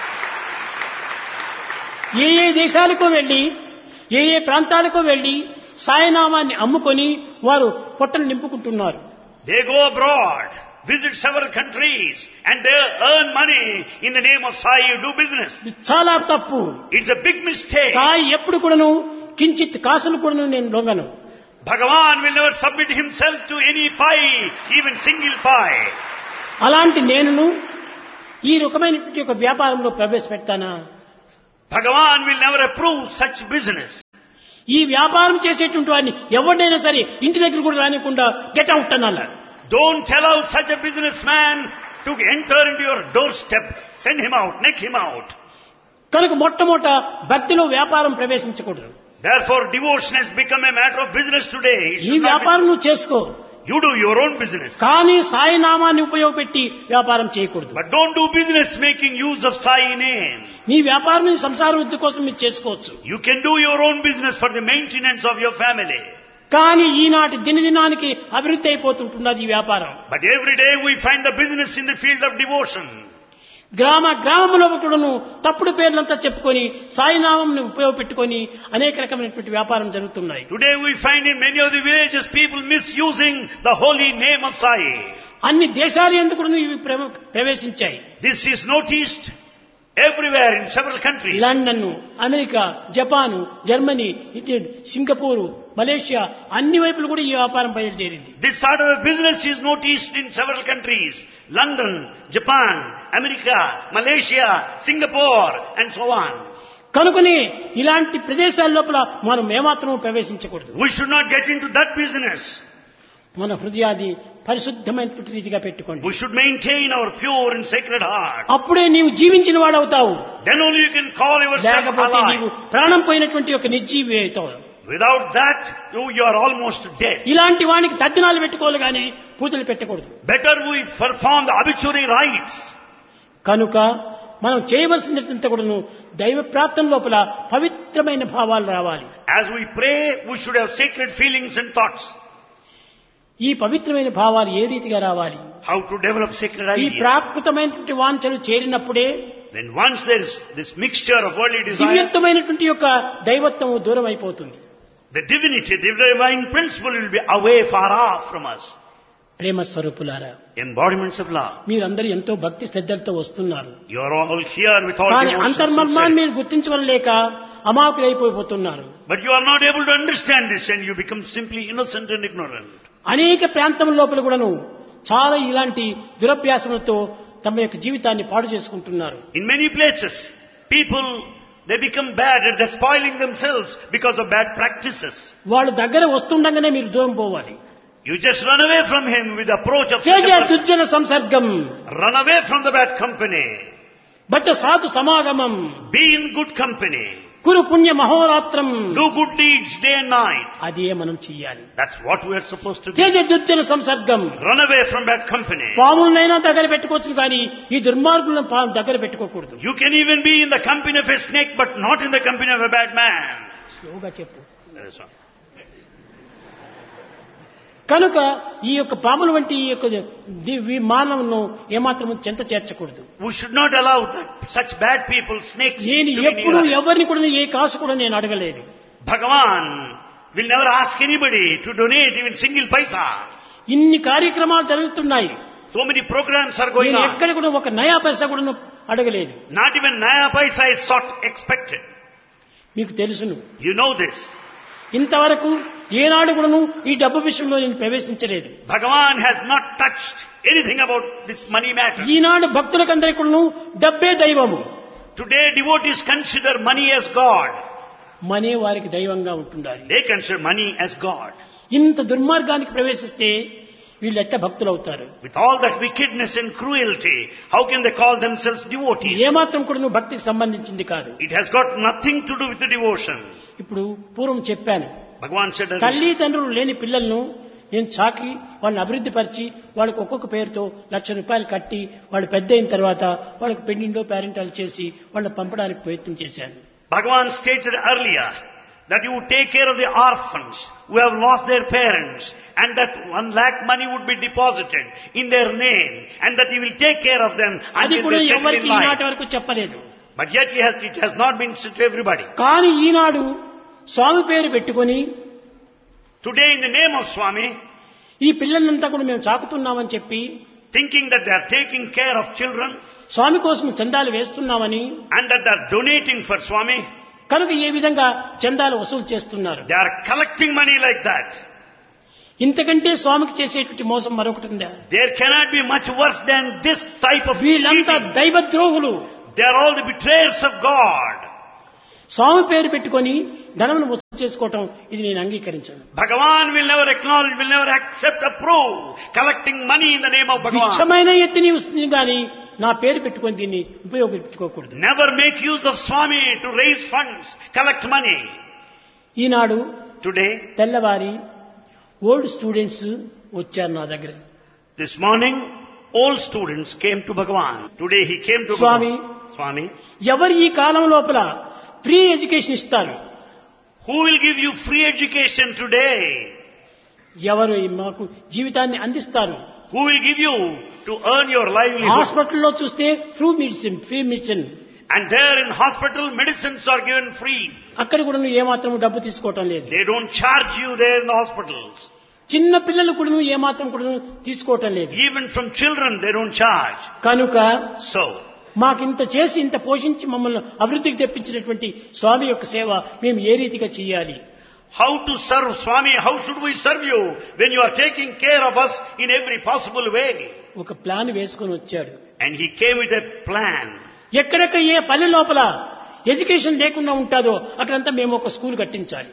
ఏ ఏ దేశాలకు వెళ్లి, ఏ ఏ ప్రాంతాలకు వెళ్లి సాయినామాన్ని అమ్ముకొని వారు పొట్టలు నింపుకుంటున్నారు. They go abroad, visit several countries, and they earn money in the name of Sai, do business. ఇది చాలా తప్పు. It's a big mistake. Sai ఎప్పుడు కూడాను కించిత్ కాసులు కూడాను నేను లొంగను. Bhagavan will never submit himself to any pie, even single pie. అలాంటి నేను ఈ రకమైనటువంటి ఒక వ్యాపారంలో ప్రవేశపెడతానా? Bhagavan will never approve such business. ఈ వ్యాపారం చేసేటువంటి వాడిని ఎవరినైనా సరే ఇంటి దగ్గర కూడా రానికుండా గెట్ అవుట్ అనాలి. Don't allow such a businessman to enter into your doorstep. Send him out, neck him out. కనుక మొట్టమొదట భక్తిలో వ్యాపారం ప్రవేశించకూడదు. Therefore, devotion has become a matter of business today. ఈ వ్యాపారం నువ్వు చేసుకో. You do your own business. కానీ సాయి నామాన్ని ఉపయోగపెట్టి వ్యాపారం చేయకూడదు. But don't do business making use of Sai name. నీ వ్యాపారం నీ సంసార వృద్ధి కోసం మీరు చేసుకోవచ్చు. You can do your own business for the maintenance of your family. కానీ ఈనాటి దినదినానికి అభివృద్ధి అయిపోతుంటున్నది ఈ వ్యాపారం. But every day we find the business in the field of devotion. గ్రామంలో కూడాను తప్పుడు పేర్లంతా చెప్పుకొని సాయినామంని ఉపయోగపెట్టుకొని అనేక రకమైనటువంటి వ్యాపారం జరుగుతున్నాయి. Today we find in many of the villages people misusing the holy name of Sai. అన్ని దేశాలు ఎందుకు ఇవి ప్రవేశించాయి. This is noticed everywhere in several countries. London, America, Japan, Germany, Singapore, Malaysia అన్ని వైపులు కూడా ఈ వ్యాపారం బయలుదేరింది. This sort of a business is noticed in several countries. London, Japan, America, Malaysia, Singapore and so on. కనుకనే ఇలాంటి ప్రదేశాల లోపల మనం ఏమాత్రం ప్రవేశించకూడదు. We should not get into that business. మన హృదయాన్ని పరిశుద్ధమైనటువంటి రీతిగా పెట్టుకోండి. We should maintain our pure and sacred heart. అప్పుడే నీవు జీవించిన వాడవుతావు. Then only you can call yourself లేకపోతే alive. నీవు ప్రాణం పోయినటువంటి ఒక నిర్జీవి అవుతావు. Without that, you are almost dead. ఇలాంటి వానికి తర్జనాలు పెట్టుకోవాలి కానీ పూజలు పెట్టకూడదు. Better we perform the obituary rites. కనుక మనం చేయవలసినంత కూడాను దైవ ప్రార్థన లోపల పవిత్రమైన భావాలు రావాలి. As we pray, we should have sacred feelings and thoughts. ఈ పవిత్రమైన భావాలు ఏ రీతిగా రావాలి? How to develop sacred ఈ ideas. ప్రాకృతమైనటువంటి వాంఛలు చేరినప్పుడే When once there is this mixture of worldly desire, దివ్యత్వమైనటువంటి యొక్క దైవత్వము దూరం అయిపోతుంది. the divinity, the divine principle will be away, far off from us. ప్రేమ స్వరూపులారా, Embodiments of love. మీరందరూ ఎంతో భక్తి శ్రద్ధలతో వస్తున్నారు. You are all here with all కానీ devotion, అంతర్మర్మాన్ని sincerity. మీరు గుర్తించవలేక అమాయకులైపోతున్నారు. But you are not able to understand this and you become simply innocent and ignorant. అనేక ప్రాంతం లోపల కూడాను చాలా ఇలాంటి దురభ్యాసములతో తమ యొక్క జీవితాన్ని పాడు చేసుకుంటున్నారు. In many places, people, they become bad and they're spoiling themselves because of bad practices. వాళ్ళు దగ్గర వస్తుండగానే మీరు దూరం పోవాలి. You just run away from him with the approach of Teja such a person. దుర్జన సంసర్గం, Run away from the bad company. బచ సాధు సమాగమం, Be in good company. కురు పుణ్య మహోరాత్రం. Do good deeds day and night. అదే మనం చెయ్యాలి. That's what we are supposed to do. Teja దుర్జన సంసర్గం. Run away from bad company. పాములనైనా దగ్గర పెట్టుకోవచ్చు కానీ ఈ దుర్మార్గులను దగ్గర పెట్టుకోకూడదు. You can even be in the company of a snake but not in the company of a bad man. స్లోగా చెప్పు. That is all. కనుక ఈ యొక్క పాముల వంటి ఈ యొక్క మానవును ఏమాత్రము చెంత చేర్చకూడదు. We should not allow that, such bad people, snakes, నేను to be ఎప్పుడు near us. ఎవరిని కూడా ఏ కాసు కూడా నేను అడగలేదు. Bhagavan will never ask anybody to donate even single paisa. ఇన్ని కార్యక్రమాలు జరుగుతున్నాయి. So many programs are going నేను on. ఎక్కడ కూడా ఒక నయా పైసా కూడా అడగలేదు. Not even naya paisa is sought, expected. మీకు తెలుసును. You know this. ఇంతవరకు ఏనాడు కూడాను ఈ డబ్బు విషయంలో నేను ప్రవేశించలేదు. Bhagavan has not touched anything about this money matter. ఈనాడు భక్తులకందరికీ కూడాను డబ్బే దైవము. Today devotees consider money as God. మనే వారికి దైవంగా ఉంటుండాలి. They consider money as God. ఇంత దుర్మార్గానికి ప్రవేశిస్తే వీళ్ళు ఎట్ట భక్తులు అవుతారు? With all that wickedness and cruelty, how can they call themselves devotees? ఏమాత్రం కూడా నువ్వు భక్తికి సంబంధించింది కాదు. It has got nothing to do with the devotion. ఇప్పుడు పూర్వం చెప్పాను, Bhagavan said earlier, తల్లిదండ్రులు లేని పిల్లలను నేను చాకి వాళ్ళని అభివృద్ధి పరిచి వాళ్ళకి ఒక్కొక్క పేరుతో ₹1,00,000 కట్టి వాళ్ళు పెద్ద అయిన తర్వాత వాళ్ళకి పెండిండో పేరెంటాలు చేసి వాళ్ళని పంపడానికి ప్రయత్నం చేశాను. Bhagavan stated earlier that you would take care of the orphans who have lost their parents and that 1 lakh money would be deposited in their name and that he will take care of them అది until కూడా they settle ఎవరికి in ఈనాటి life. వరకు చెప్పలేదు. But yet it has not been said to everybody. కానీ ఈనాడు స్వామి పేరు పెట్టుకొని Today in the name of Swami, ఈ పిల్లలంతా కూడా మేము చాకుతున్నామని చెప్పి, thinking that they are taking care of children, స్వామి కోసం చందాలు వేస్తున్నామని, and that they are donating for Swami, కనుక ఏ విధంగా చందాలు వసూలు చేస్తున్నారు. they are collecting money like that. ఇంతకంటే స్వామికి చేసేటువంటి మోసం మరొకటి ఉందా? There cannot be much worse than this type of వీళ్ళంతా cheating. దైవద్రోహులు. They are all the betrayers of God. స్వామి పేరు పెట్టుకొని ధనమును వసూలు చేసుకోవటం ఇది నేను అంగీకరించను. Bhagavan will never acknowledge, will never accept, approve collecting money in the name of Bhagavan. విచ్చమైన ఎత్తుని వస్తుంది కానీ నా పేరు పెట్టుకొని దీన్ని ఉపయోగించుకోకూడదు. Never make use of Swami to raise funds, collect money. Eenadu Today, తెల్లవారి ఓల్డ్ స్టూడెంట్స్ వచ్చారు నా దగ్గర. this morning, all students came to Bhagavan. Today he came to Swami, Bhagavan. Swami, ఎవరు ఈ కాలం లోపల ఫ్రీ ఎడ్యుకేషన్ ఇస్తారు? who will give you free education today? ఎవరు మాకు జీవితాన్ని అందిస్తారు? Who will give you to earn your livelihood? హాస్పిటల్లో చూస్తే free medicine. And there in hospital, medicines are given free. అక్కడ కూడా ఏమాత్రం డబ్బు తీసుకోవటం లేదు. They don't charge you there in the hospitals. చిన్న పిల్లలు కూడా ఏమాత్రం కూడా తీసుకోవటం లేదు. Even from children, they don't charge. కనుక So, మాకింత చేసి ఇంత పోషించి మమ్మల్ని అభివృద్ధికి తెప్పించినటువంటి స్వామి యొక్క సేవ మేము ఏ రీతిగా చేయాలి? how to serve Swami? How should we serve you when you are taking care of us in every possible way? ఒక ప్లాన్ వేసుకొని వచ్చాడు. And he came with a plan. ఎక్కడెక్కడ ఏ పల్లె లోపల ఎడ్యుకేషన్ లేకుండా ఉంటుందో అక్కడంతా మేము ఒక స్కూల్ కట్టించాలి.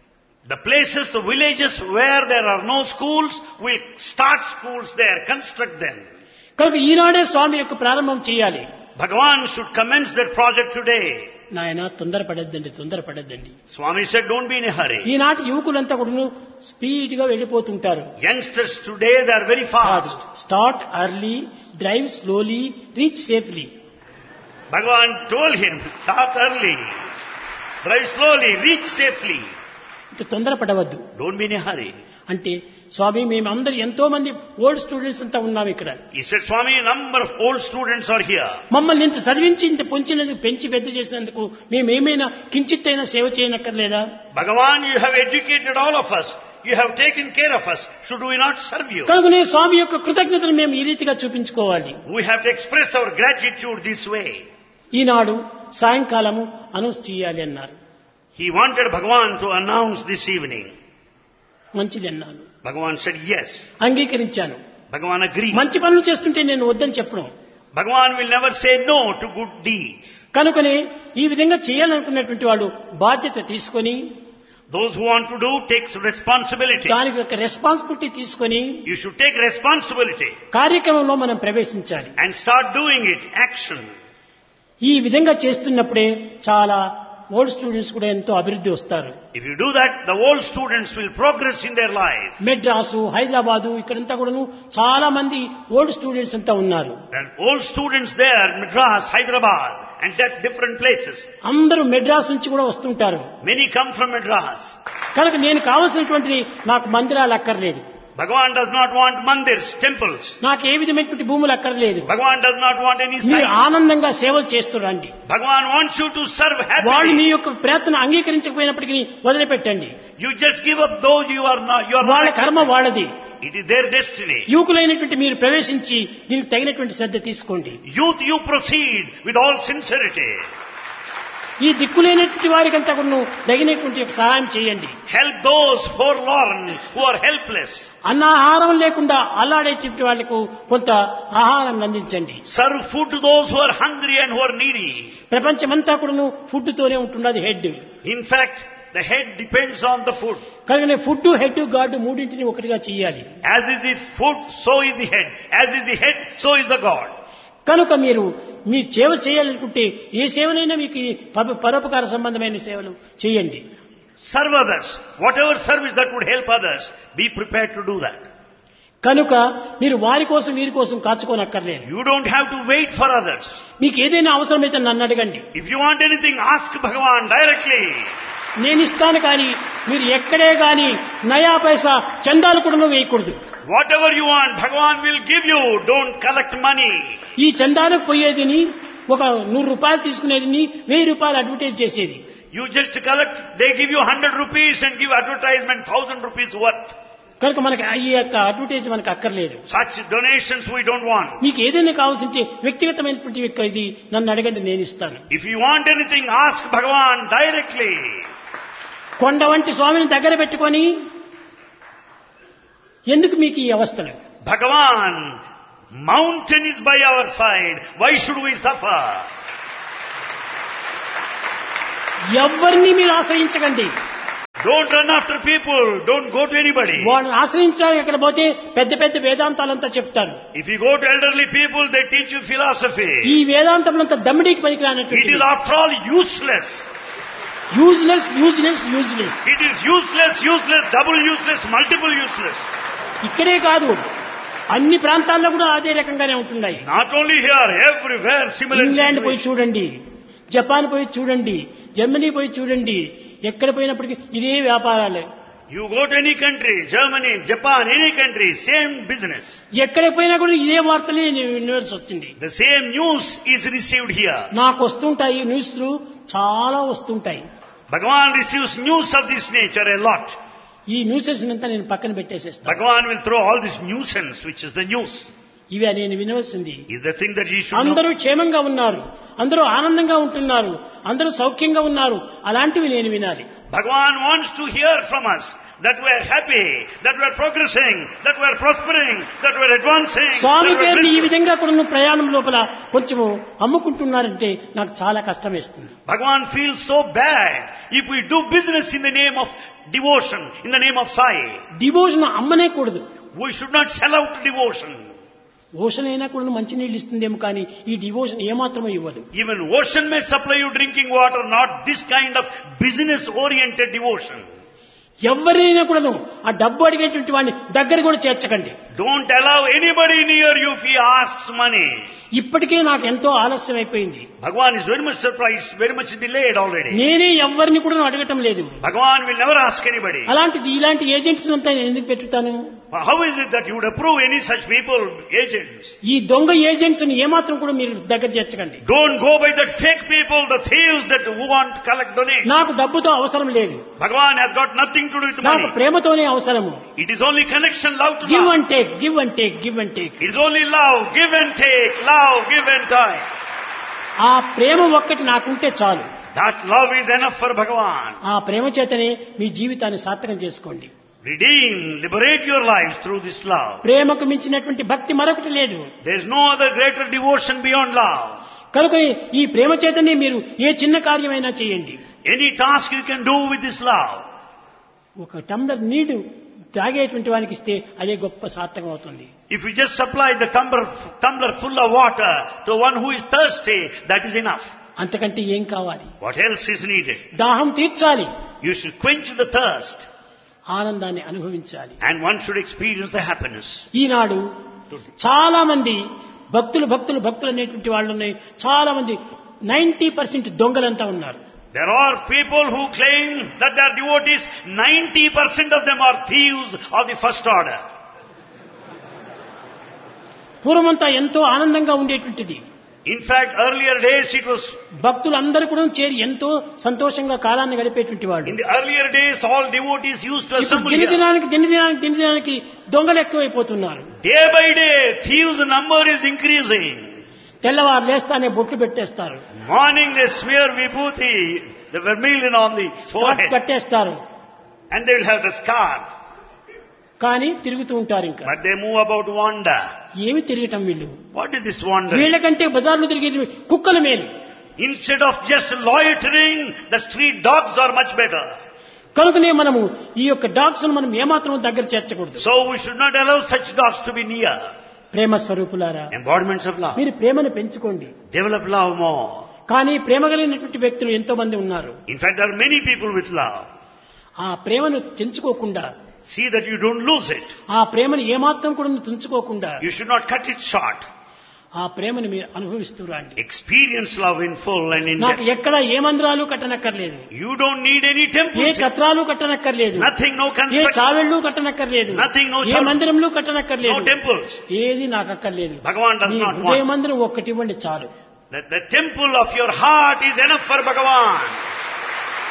The places, the villages where there are no schools, we'll start schools there, construct them. కనుక ఈనాడే స్వామి యొక్క ప్రారంభం చేయాలి. Bhagavan should commence that project today. నాయన తొందరపడద్దండి. Swami said, don't be in a hurry. ఈనాటి యువకులంతా కూడా స్పీడ్ గా వెళ్ళిపోతుంటారు. Youngsters today, they are very fast. Start early, drive slowly, reach safely. Bhagavan told him, start early, drive slowly, reach safely. ఇంత తొందరపడవద్దు. Don't be in a hurry. అంటే స్వామి మేమందరూ ఎంతో మంది old students అంతా ఉన్నాం ఇక్కడ. He said, Swami, a number of old students are here. మమ్మల్ని ఇంత చదివించి ఇంత పెంచి పెద్ద చేసినందుకు మేమేమైనా కించిత్తైనా సేవ చేయనక్కర్లేదా? Bhagavan, you have educated all of us. You have taken care of us. Should we not serve you? కనుకనే స్వామి యొక్క కృతజ్ఞతను మేము ఈ రీతిగా చూపించుకోవాలి. We have to express our gratitude this way. ఈనాడు సాయంకాలము అనౌన్స్ చేయాలి అన్నారు. He wanted Bhagavan to announce this evening. మంచిది అన్నాను. Bhagavan said yes. అంగీకరించాను. Bhagavan agreed. మంచి పనులు చేస్తుంటే నేను వద్దని చెప్పను. Bhagavan will never say no to good deeds. కనుకనే ఈ విధంగా చేయాలనుకున్నటువంటి వాళ్ళు బాధ్యత తీసుకొని, those who want to do takes responsibility. దానికి ఒక రెస్పాన్సిబిలిటీ తీసుకొని You should take responsibility కార్యక్రమంలో మనం ప్రవేశించాలి. and start doing it, action. ఈ విధంగా చేస్తున్నప్పుడే చాలా ఓల్డ్ స్టూడెంట్స్ కూడా ఎంతో అభివృద్ధి వస్తారు. If you do that, the old students will progress in their life. Madras, Hyderabad ఇక్కడంతా కూడాను చాలా మంది ఓల్డ్ స్టూడెంట్స్ అంతా ఉన్నారు. And old students there, Madras, Hyderabad, and at different places. అందరూ మెడ్రాస్ నుంచి కూడా వస్తుంటారు. Many come from Madras. కనుక నేను కావలసినటువంటి నాకు మందిరాలు అక్కర్లేదు. Bhagavan does not want mandirs, temples. నాకు ఏ విధమైనటువంటి భూములు అక్కర్లేదు. Bhagavan does not want any మీరు sites. ఆనందంగా సేవలు చేస్తురండి. Bhagavan wants you to serve వాళ్ళు మీ happily. యొక్క ప్రయత్నం అంగీకరించకపోయినప్పటికీ వదిలిపెట్టండి. You just give up though you are not వాళ్ళ కర్మ accepted. వాళ్ళది. It is their destiny. యువకులైనటువంటి మీరు ప్రవేశించి దీనికి తగినటువంటి శ్రద్ధ తీసుకోండి. Youth, you proceed with all sincerity. ఈ దిక్కులేనటువంటి వారికంతా కూడా తగినటువంటి సహాయం చేయండి. Help those forlorn who are helpless. అన్నాహారం లేకుండా అల్లాడేటువంటి వాళ్లకు కొంత ఆహారం అందించండి. Serve food to those who are hungry and who are needy. ప్రపంచమంతా కూడా ఫుడ్ తోనే ఉంటున్నది head. In fact, the head depends on the food. కనుక ఫుడ్, హెడ్, గాడ్ మూడింటిని ఒకటిగా చేయాలి. As is the food, so is the head. As is the head, so is the God. కనుక మీరు మీ సేవ చేయాలనుకుంటే ఏ సేవనైనా మీకు పరోపకార సంబంధమైన సేవలు చేయండి. Serve others. Whatever service that would help others, be prepared to do that. కనుక మీరు వారి కోసం వీరి కోసం కాచుకోనక్కర్లేదు. You don't have to wait for others. మీకు ఏదైనా అవసరమైతే నన్ను అడగండి. If you want anything, ask Bhagavan directly. నేను ఇస్తాను కానీ మీరు ఎక్కడే కానీ నయా పైసా చందాలు కూడా వేయకూడదు. Whatever you want, Bhagavan will give you. Don't collect money. ఈ చందాలకు పోయేదిని ఒక 100 రూపాయలు తీసుకునేదిని 1000 రూపాయలు అడ్వర్టైజ్ చేసేది. You just collect, they give you 100 rupees and give advertisement 1000 rupees worth. కనుక మనకి ఈ యొక్క అడ్వర్టైజ్ మనకు అక్కర్లేదు. Such donations we don't want. మీకు ఏదైనా కావాల్సింటే వ్యక్తిగతమైనటువంటి ఇది నన్ను అడగండి, నేను ఇస్తాను. If you want anything, ask Bhagavan directly. కొండ వంటి స్వామిని దగ్గర పెట్టుకొని ఎందుకు మీకు ఈ అవస్థలు? Bhagavan, mountain is by our side. Why should we suffer? ఎవరిని మీరు ఆశ్రయించకండి. Don't run after people. Don't go to anybody. వాళ్ళని ఆశ్రయించడానికి ఎక్కడ పోతే పెద్ద పెద్ద వేదాంతాలంతా చెప్తారు. If you go to elderly people, they teach you philosophy. ఈ వేదాంతములంతా దమ్మిడికి పనికిరానటువంటి. It is after all useless. Useless useless useless. It is useless, useless, double useless, multiple useless. ఇక్కడే కాదు, అన్ని ప్రాంతాల్లో కూడా అదే రకంగానే ఉంటున్నాయి. Not only here, everywhere similar. England పోయి చూడండి, జపాన్ పోయి చూడండి, జర్మనీ పోయి చూడండి, ఎక్కడ పోయినప్పటికీ ఇదే వ్యాపారాలే. You go to any country, Germany, Japan, any country, same business. ఎక్కడ పోయినా కూడా ఇదే వార్తలే వినవలసి వచ్చింది. The same news is received here. నాకు వస్తుంటాయి న్యూస్లు, చాలా వస్తుంటాయి. Bhagavan receives news of this nature a lot. ఈ న్యూసెస్ అంతా నేను పక్కన పెట్టేసేస్తాను. Bhagavan will throw all this nuisance, which is the news. ఇవి నేను వినవలసింది. Is the thing that you should know. అందరూ క్షేమంగా ఉన్నారు, అందరూ ఆనందంగా ఉంటున్నారు, అందరూ సౌఖ్యంగా ఉన్నారు, అలాంటివి నేను వినాలి. Bhagavan wants to hear from us that we are happy, that we are progressing, that we are prospering, that we are advancing. స్వామి పేరుని ఈ విధంగా కూడా ప్రయాణం లోపల కొంచెము అమ్ముకుంటున్నారంటే నాకు చాలా కష్టం వేస్తుంది. Bhagavan feels so bad if we do business in the name of devotion, in the name of Sai. Devotion అమ్మనే కూడదు. We should not sell out devotion. Ocean అయినా కూడా మంచినీళ్ళు ఇస్తుందేమో కానీ ఈ డివోషన్ ఏమాత్రమో ఇవ్వదు. Even ocean may supply you drinking water, not this kind of business-oriented devotion. ఎవరైనా కూడాను ఆ డబ్బు అడిగేటువంటి వాడిని దగ్గర కూడా చేర్చకండి. Don't allow anybody near you if he asks money. ఇప్పటికే నాకు ఎంతో ఆలస్యం అయిపోయింది. Bhagavan is very much surprised, very much delayed already. నేనే ఎవరిని కూడా అడగటం లేదు. Bhagavan will never ask anybody. అలాంటిది ఇలాంటి ఏజెంట్స్ అంతా నేను ఎందుకు పెట్టుతాను? How is it that you would approve any such people, agents? ఈ దొంగ ఏజెంట్స్ ని ఏమాత్రం కూడా మీరు దగ్గర చేర్చకండి. Don't go by that fake people, the thieves that want to collect donations. నాకు డబ్బుతో అవసరం లేదు. Bhagavan has got nothing to do with నాకు money. ప్రేమతోనే అవసరము. It is only connection, love to give love. And take, give and take, give and take. It is only love, give and take, love, give and take. ఆ ప్రేమ ఒక్కటి నాకుంటే చాలు. That love is enough for Bhagavan. ఆ ప్రేమ చేతనే మీ జీవితాన్ని సార్థకం చేసుకోండి. Redeem, liberate your lives through this love. ప్రేమకు మించినటువంటి భక్తి మరొకటి లేదు. There is no other greater devotion beyond love. కనుక ఈ ప్రేమ చేతనే మీరు ఏ చిన్న కార్యమైనా చేయండి. Any task you can do with this love. ఒక టంబ్లర్ నీళ్లు తాగేటువంటి వానికి ఇస్తే అదే గొప్ప సార్థకం అవుతుంది. If you just supply the tumbler full of water to one who is thirsty, that is enough. అంతకంటే ఏం కావాలి? What else is needed? దాహం తీర్చాలి, You should quench the thirst, ఆనందాన్ని అనుభవించాలి. and one should experience the happiness. ఈనాడు చాలా మంది భక్తులు అనేటువంటి వాళ్ళు ఉన్నాయి. చాలా మంది 90% దొంగలంతా ఉన్నారు. There are people who claim that they are devotees. 90% of them are thieves of the first order. పూర్వమంతా ఎంతో ఆనందంగా ఉండేటువంటిది. In fact, earlier days it was. భక్తులందరూ కూడా చేరి ఎంతో సంతోషంగా కాలాన్ని గడిపేటువంటి వాళ్ళు. In the earlier days, all devotees used to assemble here. దినదినానికి దొంగలు ఎక్కువైపోతున్నారు. Day by day, thieves' number is increasing. తెల్లవారు లేస్తానే బొట్లు పెట్టేస్తారు. Morning they smear vibhuti, the vermilion on the forehead, కట్టేస్తారు. and they will have the scarf. కానీ తిరుగుతూ ఉంటారు ఇంకా. But they move about wander. ఏమి తిరగటం వీళ్ళు? What is this wander? వీళ్ళకంటే బజార్లో తిరిగేది కుక్కల మేలు. Instead of just loitering, the street dogs are much better. కనుకనే మనము ఈ యొక్క డాగ్స్ మనం ఏమాత్రం దగ్గర చేర్చకూడదు. So we should not allow such dogs to be near. ప్రేమ స్వరూపులారా, Embodiments of love. మీరు ప్రేమను పెంచుకోండి. Develop love more. కానీ ప్రేమ కలిగినటువంటి వ్యక్తులు ఎంతో మంది ఉన్నారు. In fact, there are many people with love. ఆ ప్రేమను తెంచుకోకుండా, See that you don't lose it. ఆ ప్రేమను ఏమాత్రం కూడా తుంచుకోకుండా You should not cut it short. ఆ ప్రేమను మీరు అనుభవిస్తూ రండి. Experience love in full and in నాకు depth. ఎక్కడ ఏ మందిరాలు కట్టనక్కర్లేదు, You don't need any A temples. కత్రాలు కట్టనక్కర్లేదు, Nothing, no A construction. చావెళ్ళు కట్టనక్కర్లేదు, Nothing, no A church. మందిరంలో No కట్టనక్కర్లేదు, temples. ఏది నాకు అక్కర్లేదు. Bhagavan does మీ not హృదయ want. మందిరం ఒక్కటి ఇవ్వండి చాలు. The temple of your heart is enough for Bhagavan.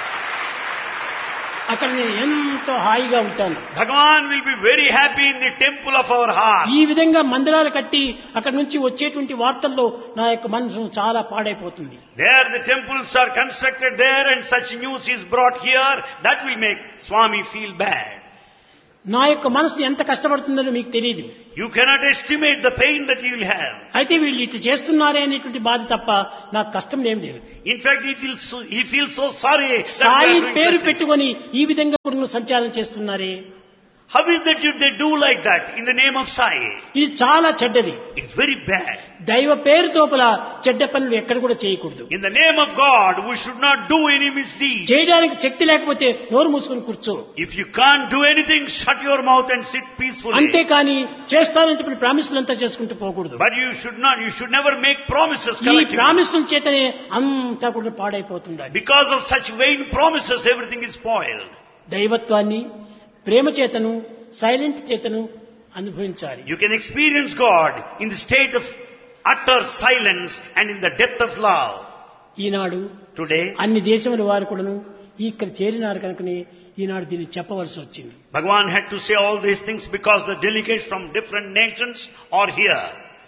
అక్కడ నేను ఎంతో హాయిగా ఉంటాను. Bhagavan will be very happy in the temple of our heart. ఈ విధంగా మందిరాలు కట్టి అక్కడ నుంచి వచ్చేటువంటి వార్తల్లో నా యొక్క మనసు చాలా పాడైపోతుంది. There the temples are constructed there and such news is brought here, that will make Swami feel bad. నా యొక్క మనసు ఎంత కష్టపడుతుందో మీకు తెలియదు. You cannot estimate the pain that you will have. అయితే వీళ్ళు ఇట్లా చేస్తున్నారే అనేటువంటి బాధ తప్ప నాకు కష్టం ఏం లేదు. In fact, he feels so sorry. Sai పేరు పెట్టుకొని ఈ విధంగా కూడా సంచారం చేస్తున్నారే. How is that they do like that in the name of Sai? ఇది చాలా చెడ్డది. It's very bad. దైవ పేరు తోపల చెడ్డ పనులు ఎక్కడ కూడా చేయకూడదు. In the name of God, we should not do any misdeeds. చేయడానికి శక్తి లేకపోతే నోరు మూసుకొని కూర్చో. If you can't do anything, shut your mouth and sit peacefully. అంతేకాని చేస్తానని చెప్పి ప్రామిసులు అంతా చేసుకుంటూ పోకూడదు. But you should never make promises ఈ collectively. ప్రామిసుల చేతనే అంతా కూడా పాడైపోతుంది. Because of such vain promises, everything is spoiled. దైవత్వాన్ని ప్రేమ చేతను సైలెంట్ చేతను అనుభవించాలి. You can experience God in the state of utter silence and in the depth of love. Eenadu Today, అన్ని దేశముల వారు కూడాను ఇక్కడ చేరినారు కనుకనే ఈనాడు దీన్ని చెప్పవలసి వచ్చింది. Bhagavan had to say all these things because the delegates from different nations are here.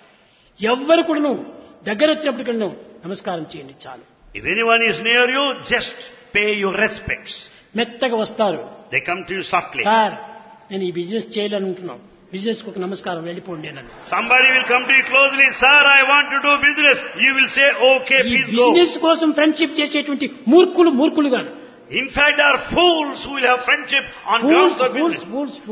ఎవ్వరు కూడాను దగ్గర వచ్చినప్పటికీ నమస్కారం చేయండి చాలు. If anyone is near you, just pay your respects. మెత్తగా వస్తారు. They come to you softly. Sir నేను ఈ బిజినెస్ చేయాలనుకుంటున్నాను, బిజినెస్ కు ఒక నమస్కారం వెళ్ళిపోండి అని. Somebody will come to you closely, sir, I want to do business. You will say, okay, ఈ please go. బిజినెస్ కోసం ఫ్రెండ్షిప్ చేసేటువంటి మూర్ఖులు కాదు. In fact, there are fools who will have friendship on grounds of business.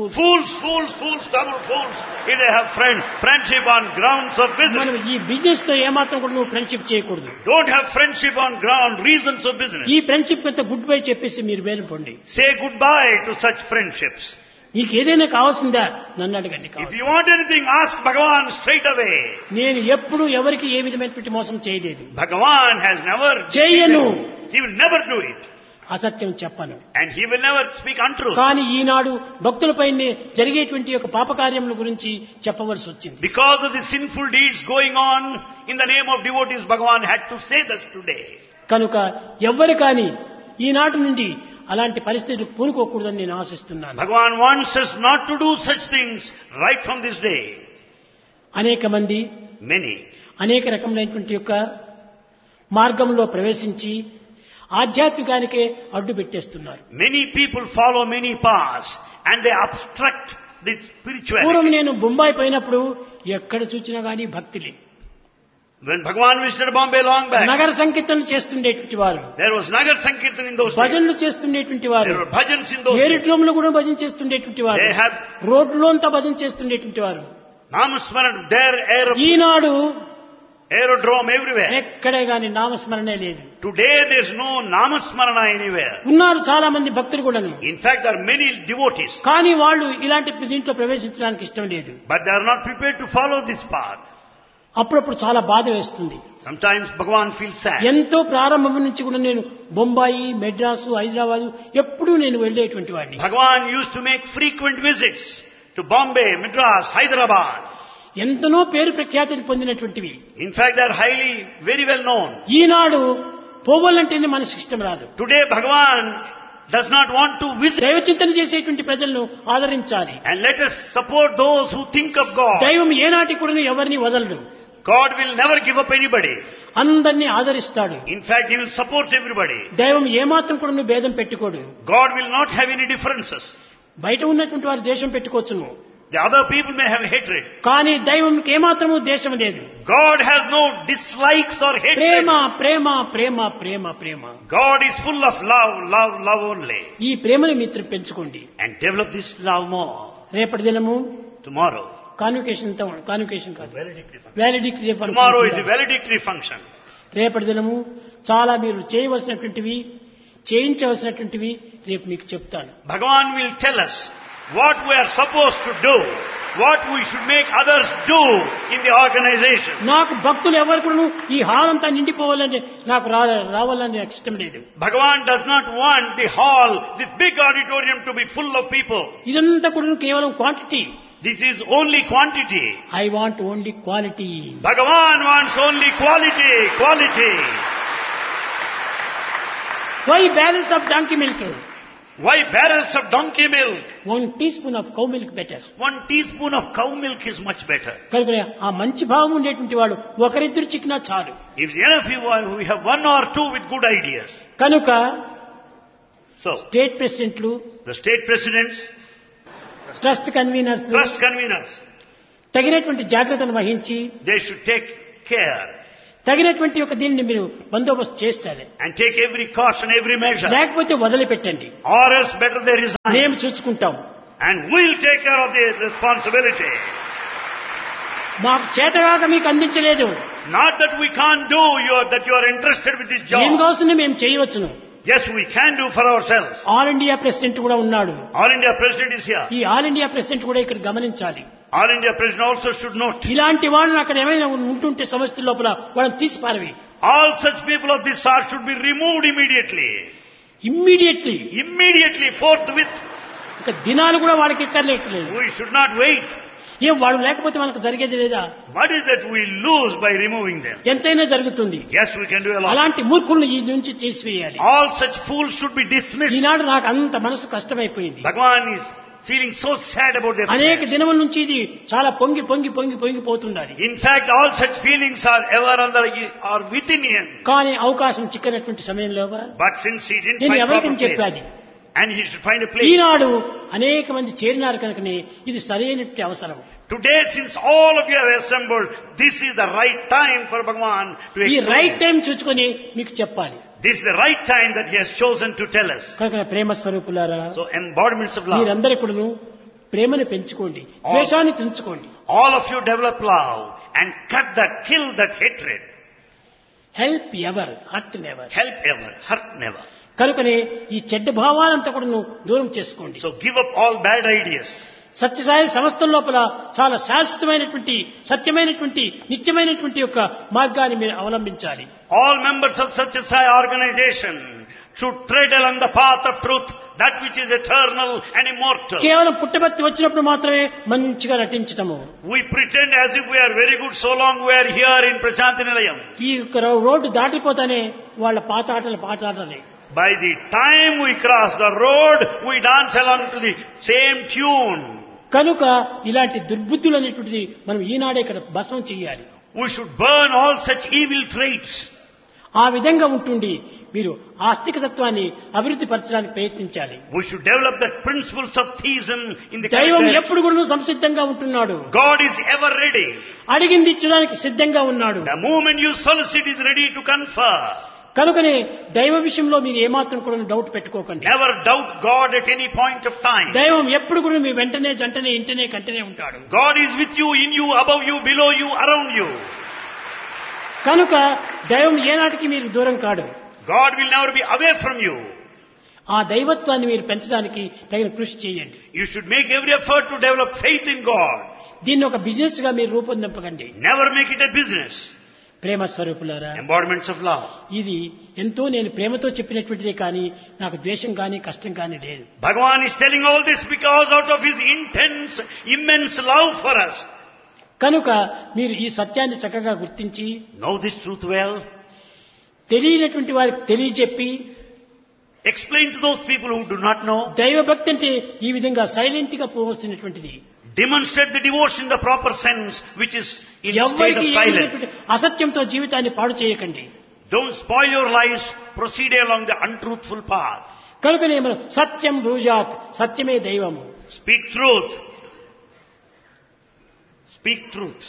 Fools, double fools. If they have friendship on grounds of business. మనం ఈ business తో ఏమాత్రం కూడా నువ్వు ఫ్రెండ్షిప్ చేయకూడదు. Don't have friendship on reasons of business. ఈ friendship అంతా good bye చెప్పేసి మీరు వెళ్ళిపోండి. Say goodbye to such friendships. నీకు ఏదైనా కావాల్సిందా నన్ను అడగండి. If you want anything, ask Bhagavan straight away. నేను ఎప్పుడు ఎవరికి ఏ విధమైనటువంటి మోసం చేయలేదు. Bhagavan has never చేయను. He will never do it. అసత్యం చెప్పను. And he will never speak untruth. కానీ ఈనాడు భక్తులపై జరిగేటువంటి ఒక పాపకార్యముల గురించి చెప్పవలసి వచ్చింది. Because of the sinful deeds going on in the name of devotees, Bhagavan had to say this today. కనుక ఎవ్వరు కానీ ఈనాటి నుండి అలాంటి పరిస్థితులు పూనుకోకూడదని నేను ఆశిస్తున్నాను. Bhagavan wants us not to do such things right from this day. అనేక మంది అనేక రకములైనటువంటి యొక్క మార్గంలో ప్రవేశించి ఆధ్యాత్మికానికే అడ్డు పెట్టేస్తున్నారు. Many people follow many paths and they obstruct the spirituality. పూర్వం నేను బొంబాయి పోయినప్పుడు ఎక్కడ చూసినా గానీ భక్తులే. When Bhagavan visited Bombay long back, నగర సంకీర్తనలు చేస్తుండేటువంటి వారు. There was Nagar Sankirtan in those days. భజనలు చేస్తుండేటువంటి వారు. There were bhajans in those days. ఏరిట్లోములు కూడా భజన చేస్తుండేటువంటి వారు. They have రోడ్లో అంతా భజన చేస్తుండేటువంటి వారు. Namasmaran, their Eenadu aerodrome everywhere. ఎక్కడే గాని నామస్మరణే లేదు. Today there is no Namasmarana anywhere. ఉన్నారు చాలా మంది భక్తులు కూడాను. In fact, there are many devotees. కానీ వాళ్ళు ఇలాంటి దీంట్లో ప్రవేశించడానికి ఇష్టం లేదు. But they are not prepared to follow this path. అప్పుడప్పుడు చాలా బాధ వేస్తుంది. Sometimes Bhagavan feels sad. ఎంతో ప్రారంభం నుంచి కూడా నేను బొంబాయి, మెడ్రాసు, హైదరాబాద్ ఎప్పుడూ నేను వెళ్ళేటువంటి వాడిని. Bhagavan used to make frequent visits to Bombay, Madras, Hyderabad. ఎంతనో పేరు ప్రఖ్యాతిని పొందినటువంటివి. In fact, they are very well known. ఈనాడు పోవాలంటేనే మనసు ఇష్టం రాదు. Today Bhagavan does not want to visit. దైవ చింతన చేసేటువంటి ప్రజలను ఆదరించాలి. And let us support those who think of God. దైవం ఏనాటి కూడా ఎవరిని వదలడు. God will never give up anybody. అందరినీ ఆదరిస్తాడు. In fact, He will support everybody. దైవం ఏమాత్రం కూడా భేదం పెట్టుకోడు. God will not have any differences. బయట ఉన్నటువంటి వారు దేశం పెట్టుకోవచ్చును. The other people may have hatred. కానీ దైవంకి ఏమాత్రము దేశం లేదు. God has no dislikes or hatred. Prema Prema Prema Prema Prema. God is full of love only. ఈ ప్రేమని మిత్రం పెంచుకోండి. And develop this love more. రేపటి దినము Tomorrow. కాన్వకేషన్ కాదు. వాలిడిక్టరీ function. Tomorrow is the valedictory function. రేపటి దినము చాలా మీరు చేయవలసినటువంటివి, చేయించవలసినటువంటివి రేపు మీకు చెప్తాను. Bhagavan will tell us what we are supposed to do, what we should make others do in the organization. నాకు భక్తులు ఎవరు కూడా ఈ హాల్ అంతా నిండిపోవాలని నాకు రావాలని నాకు ఇష్టం లేదు. Bhagavan does not want the hall, this big auditorium, to be full of people. ఇదంతా కూడా కేవలం quantity. This is only quantity. I want only quality. Bhagavan wants only quality. Why balance of donkey milk? Why barrels of donkey milk? 1 teaspoon of cow milk better. 1 teaspoon of cow milk is much better. కనుక ఆ మంచి భావం ఉండేటువంటి వాడు ఒకరిద్దరు చిక్కినా చాలు. If enough we have one or two with good ideas. కనుక So, state ప్రెసిడెంట్లు, the state presidents, trust conveners trust conveners, తగినటువంటి జాగ్రత్తను వహించి they should take care తగినటువంటి ఒక దీన్ని మీరు బందోబస్తు చేస్తారు. and take every caution, every measure. లేకపోతే వదిలిపెట్టండి, Or else better they resign. మేము చూసుకుంటాం, And we'll take care of the responsibility. మాకు చేతగాక మీకు అందించలేదు, Not that we can't do, that you are interested with this ఏం job. కావాల్సింది మేము చేయవచ్చును. Yes, we can do for ourselves. All India president కూడా ఉన్నాడు. All India President is here. ఈ ఆల్ ఇండియా ప్రెసిడెంట్ కూడా ఇక్కడ గమనించాలి. All India President also should note. ఇలాంటి వాళ్ళని అక్కడ ఏమైనా ఉంటుంటే సమస్య లోపల వాళ్ళని తీసి పారవి. All such people of this sort should be removed immediately. Immediately forthwith. ఇక దినాలు కూడా వాళ్ళకి ఎక్కర్లేదు. We should not wait. ఏం వాడు లేకపోతే మనకు జరిగేది లేదా? What is that we lose by removing them? ఎంతైనా జరుగుతుంది. Yes, we can do a lot. అలాంటి మూర్ఖులను ఈ నుంచి తీసివేయాలి. All such fools should be dismissed. ఈనాడు నాకు అంత మనసు కష్టమైపోయింది. Bhagavan is feeling so sad about their అనేక దినముల నుంచి ఇది చాలా పొంగిపోతున్నది. In fact, all such feelings are ever are within him. కానీ అవకాశం చిక్కనటువంటి సమయంలో But since he didn't నేను find ఎవరికి proper చెప్పాది, place, and he should find a place. ఈనాడు అనేక మంది చేరినారు కనుకనే ఇది సరైనటువంటి అవసరం. Today, since all of you have assembled, this is the right time for Bhagavan to ఈ explain. రైట్ టైం చూసుకొని మీకు చెప్పాలి. This is the right time that he has chosen to tell us. కనుక ప్రేమ స్వరూపులారా, So, embodiments of love. మీరందరూ కూడాను ప్రేమను పెంచుకోండి, ద్వేషాన్ని తుంచుకోండి. All of you develop love and kill that hatred. Help ever, hurt never. Help ever, hurt never. కనుకనే ఈ చెడ్డ భావాలంతా కూడా దూరం చేసుకోండి. So give up all bad ideas. Sathya Sai సంస్థల లోపల చాలా శాశ్వతమైనటువంటి, సత్యమైనటువంటి, నిత్యమైనటువంటి యొక్క మార్గాన్ని మీరు అవలంబించాలి. All members of Satya Sai organization should tread along the path of truth, that which is eternal and immortal. కేవలం పుట్టబర్తి వచ్చినప్పుడు మాత్రమే మంచిగా నటించటము. We pretend as if we are very good so long we are here in Prashanti Nilayam. ఈ road దాటిపోతానే వాళ్ళ పాటాటలే. By the time we cross the road, we dance along to the same tune. కనుక ఇలాంటి దుర్బుద్ధులు అనేటువంటిది మనం ఈనాడే ఇక్కడ భస్మం చెయ్యాలి. We should burn all such evil traits. ఆ విధంగా ఉంటుండి మీరు ఆస్తికతత్వాన్ని అభివృద్ధి పరచడానికి ప్రయత్నించాలి. We should develop the principles of theism in the దైవం character. ఎప్పుడు కూడా సంసిద్ధంగా ఉంటున్నాడు. God is ever ready. అడిగింది ఇచ్చడానికి సిద్ధంగా ఉన్నాడు. The moment you solicit, is ready to confer. కనుకనే దైవ విషయంలో మీరు ఏమాత్రం కూడా డౌట్ పెట్టుకోకండి. Never doubt God at any point of time. దైవం ఎప్పుడు కూడా మీ వెంటనే, జంటనే, ఇంటనే, కంటనే ఉంటాడు. God is with you, in you, above you, below you, around you. కనుక దైవం ఏనాటికి మీరు దూరం కాడు. God will never be away from you. ఆ దైవత్వాన్ని మీరు పెంచడానికి తగిన కృషి చేయండి. You should make every effort to develop faith in God. దీన్ని ఒక బిజినెస్ గా మీరు రూపొందింపకండి. Never make it a business. ప్రేమ స్వరూపులారా, Embodiments of love. ఇది ఎంతో నేను ప్రేమతో చెప్పినటువంటిదే కానీ నాకు ద్వేషం కానీ కష్టం కానీ లేదు. Bhagavan is telling all this because out of his intense, immense love for us. కనుక మీరు ఈ సత్యాన్ని చక్కగా గుర్తించి, Know this truth well. తెలియనటువంటి వారికి తెలియజెప్పి, Explain to those people who do not know. దైవభక్తి అంటే ఈ విధంగా సైలెంట్ గా పోవలసినటువంటిది. Demonstrate the devotion in the proper sense, which is in state of silence. అసత్యంతో జీవితాన్ని పాడు చేయకండి. Don't spoil your lives. Proceed along the untruthful path. కనుకనే మనం సత్యం బ్రూజాత్, సత్యమే దైవము. Speak truth. Speak truth.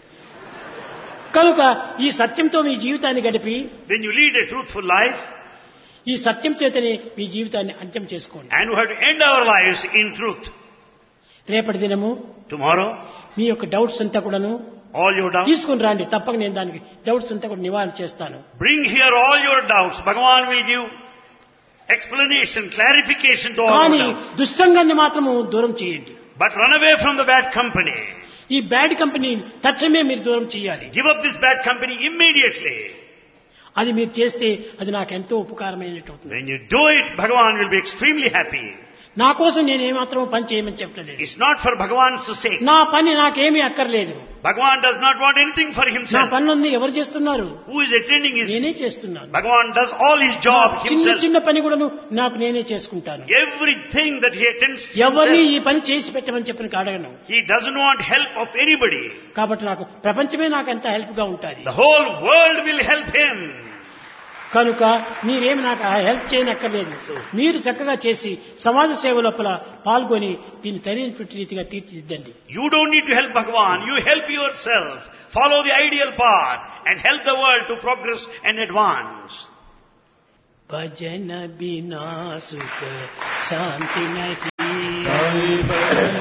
కనుక ఈ సత్యంతో మీ జీవితాన్ని గడిపి, When you lead a truthful life, ఈ సత్యం చేతనే మీ జీవితాన్ని అంత్యం చేసుకోండి. and we have to end our lives in truth. రేపటి దినము Tomorrow, మీ యొక్క డౌట్స్ అంతా కూడాను all your doubts. తీసుకుని రండి. తప్పక నేను దానికి డౌట్స్ అంతా కూడా నివారణ చేస్తాను. Bring here all your doubts. Bhagavan will give explanation, clarification to all your కానీ doubts. దుస్సంగాన్ని మాత్రము దూరం చేయండి. But run away from the bad company. ఈ బ్యాడ్ కంపెనీ తక్షణమే మీరు దూరం చేయాలి. Give up this bad company immediately. అది మీరు చేస్తే అది నాకు ఎంతో ఉపకారమైనట్టు అవుతుంది. When you do it, Bhagavan will be extremely happy. నా కోసం నేను ఏమాత్రం పని చేయమని చెప్పలేదు. It's not for Bhagavan's sake. నా పని నాకేమీ అక్కర్లేదు. Bhagavan does not want anything for నా himself. పనులన్నీ ఎవరు చేస్తున్నారు? Who is attending his... నేనే చేస్తున్నాను. Bhagavan does all his job చిన్న himself. చిన్న పని కూడా నాకు నేనే చేసుకుంటాను. Everything that he attends to ఎవరిని himself. ఈ పని చేసి పెట్టమని చెప్పిన అడగను. He doesn't want help of anybody. కాబట్టి నాకు ప్రపంచమే నాకు ఎంత హెల్ప్ గా ఉంటుంది. The whole world will help him. కనుక మీరేమి నాకు హెల్ప్ చేయనక్కర్లేదు. మీరు చక్కగా చేసి సమాజ సేవ లోపల పాల్గొని దీన్ని సరైనటువంటి రీతిగా తీర్చిదిద్దండి. You don't need to help Bhagavan. You help yourself. Follow the ideal path and help the world to progress and advance. భజన బినా సుఖ శాంతి నహి,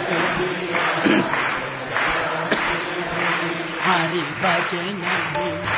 హరి భజన బినా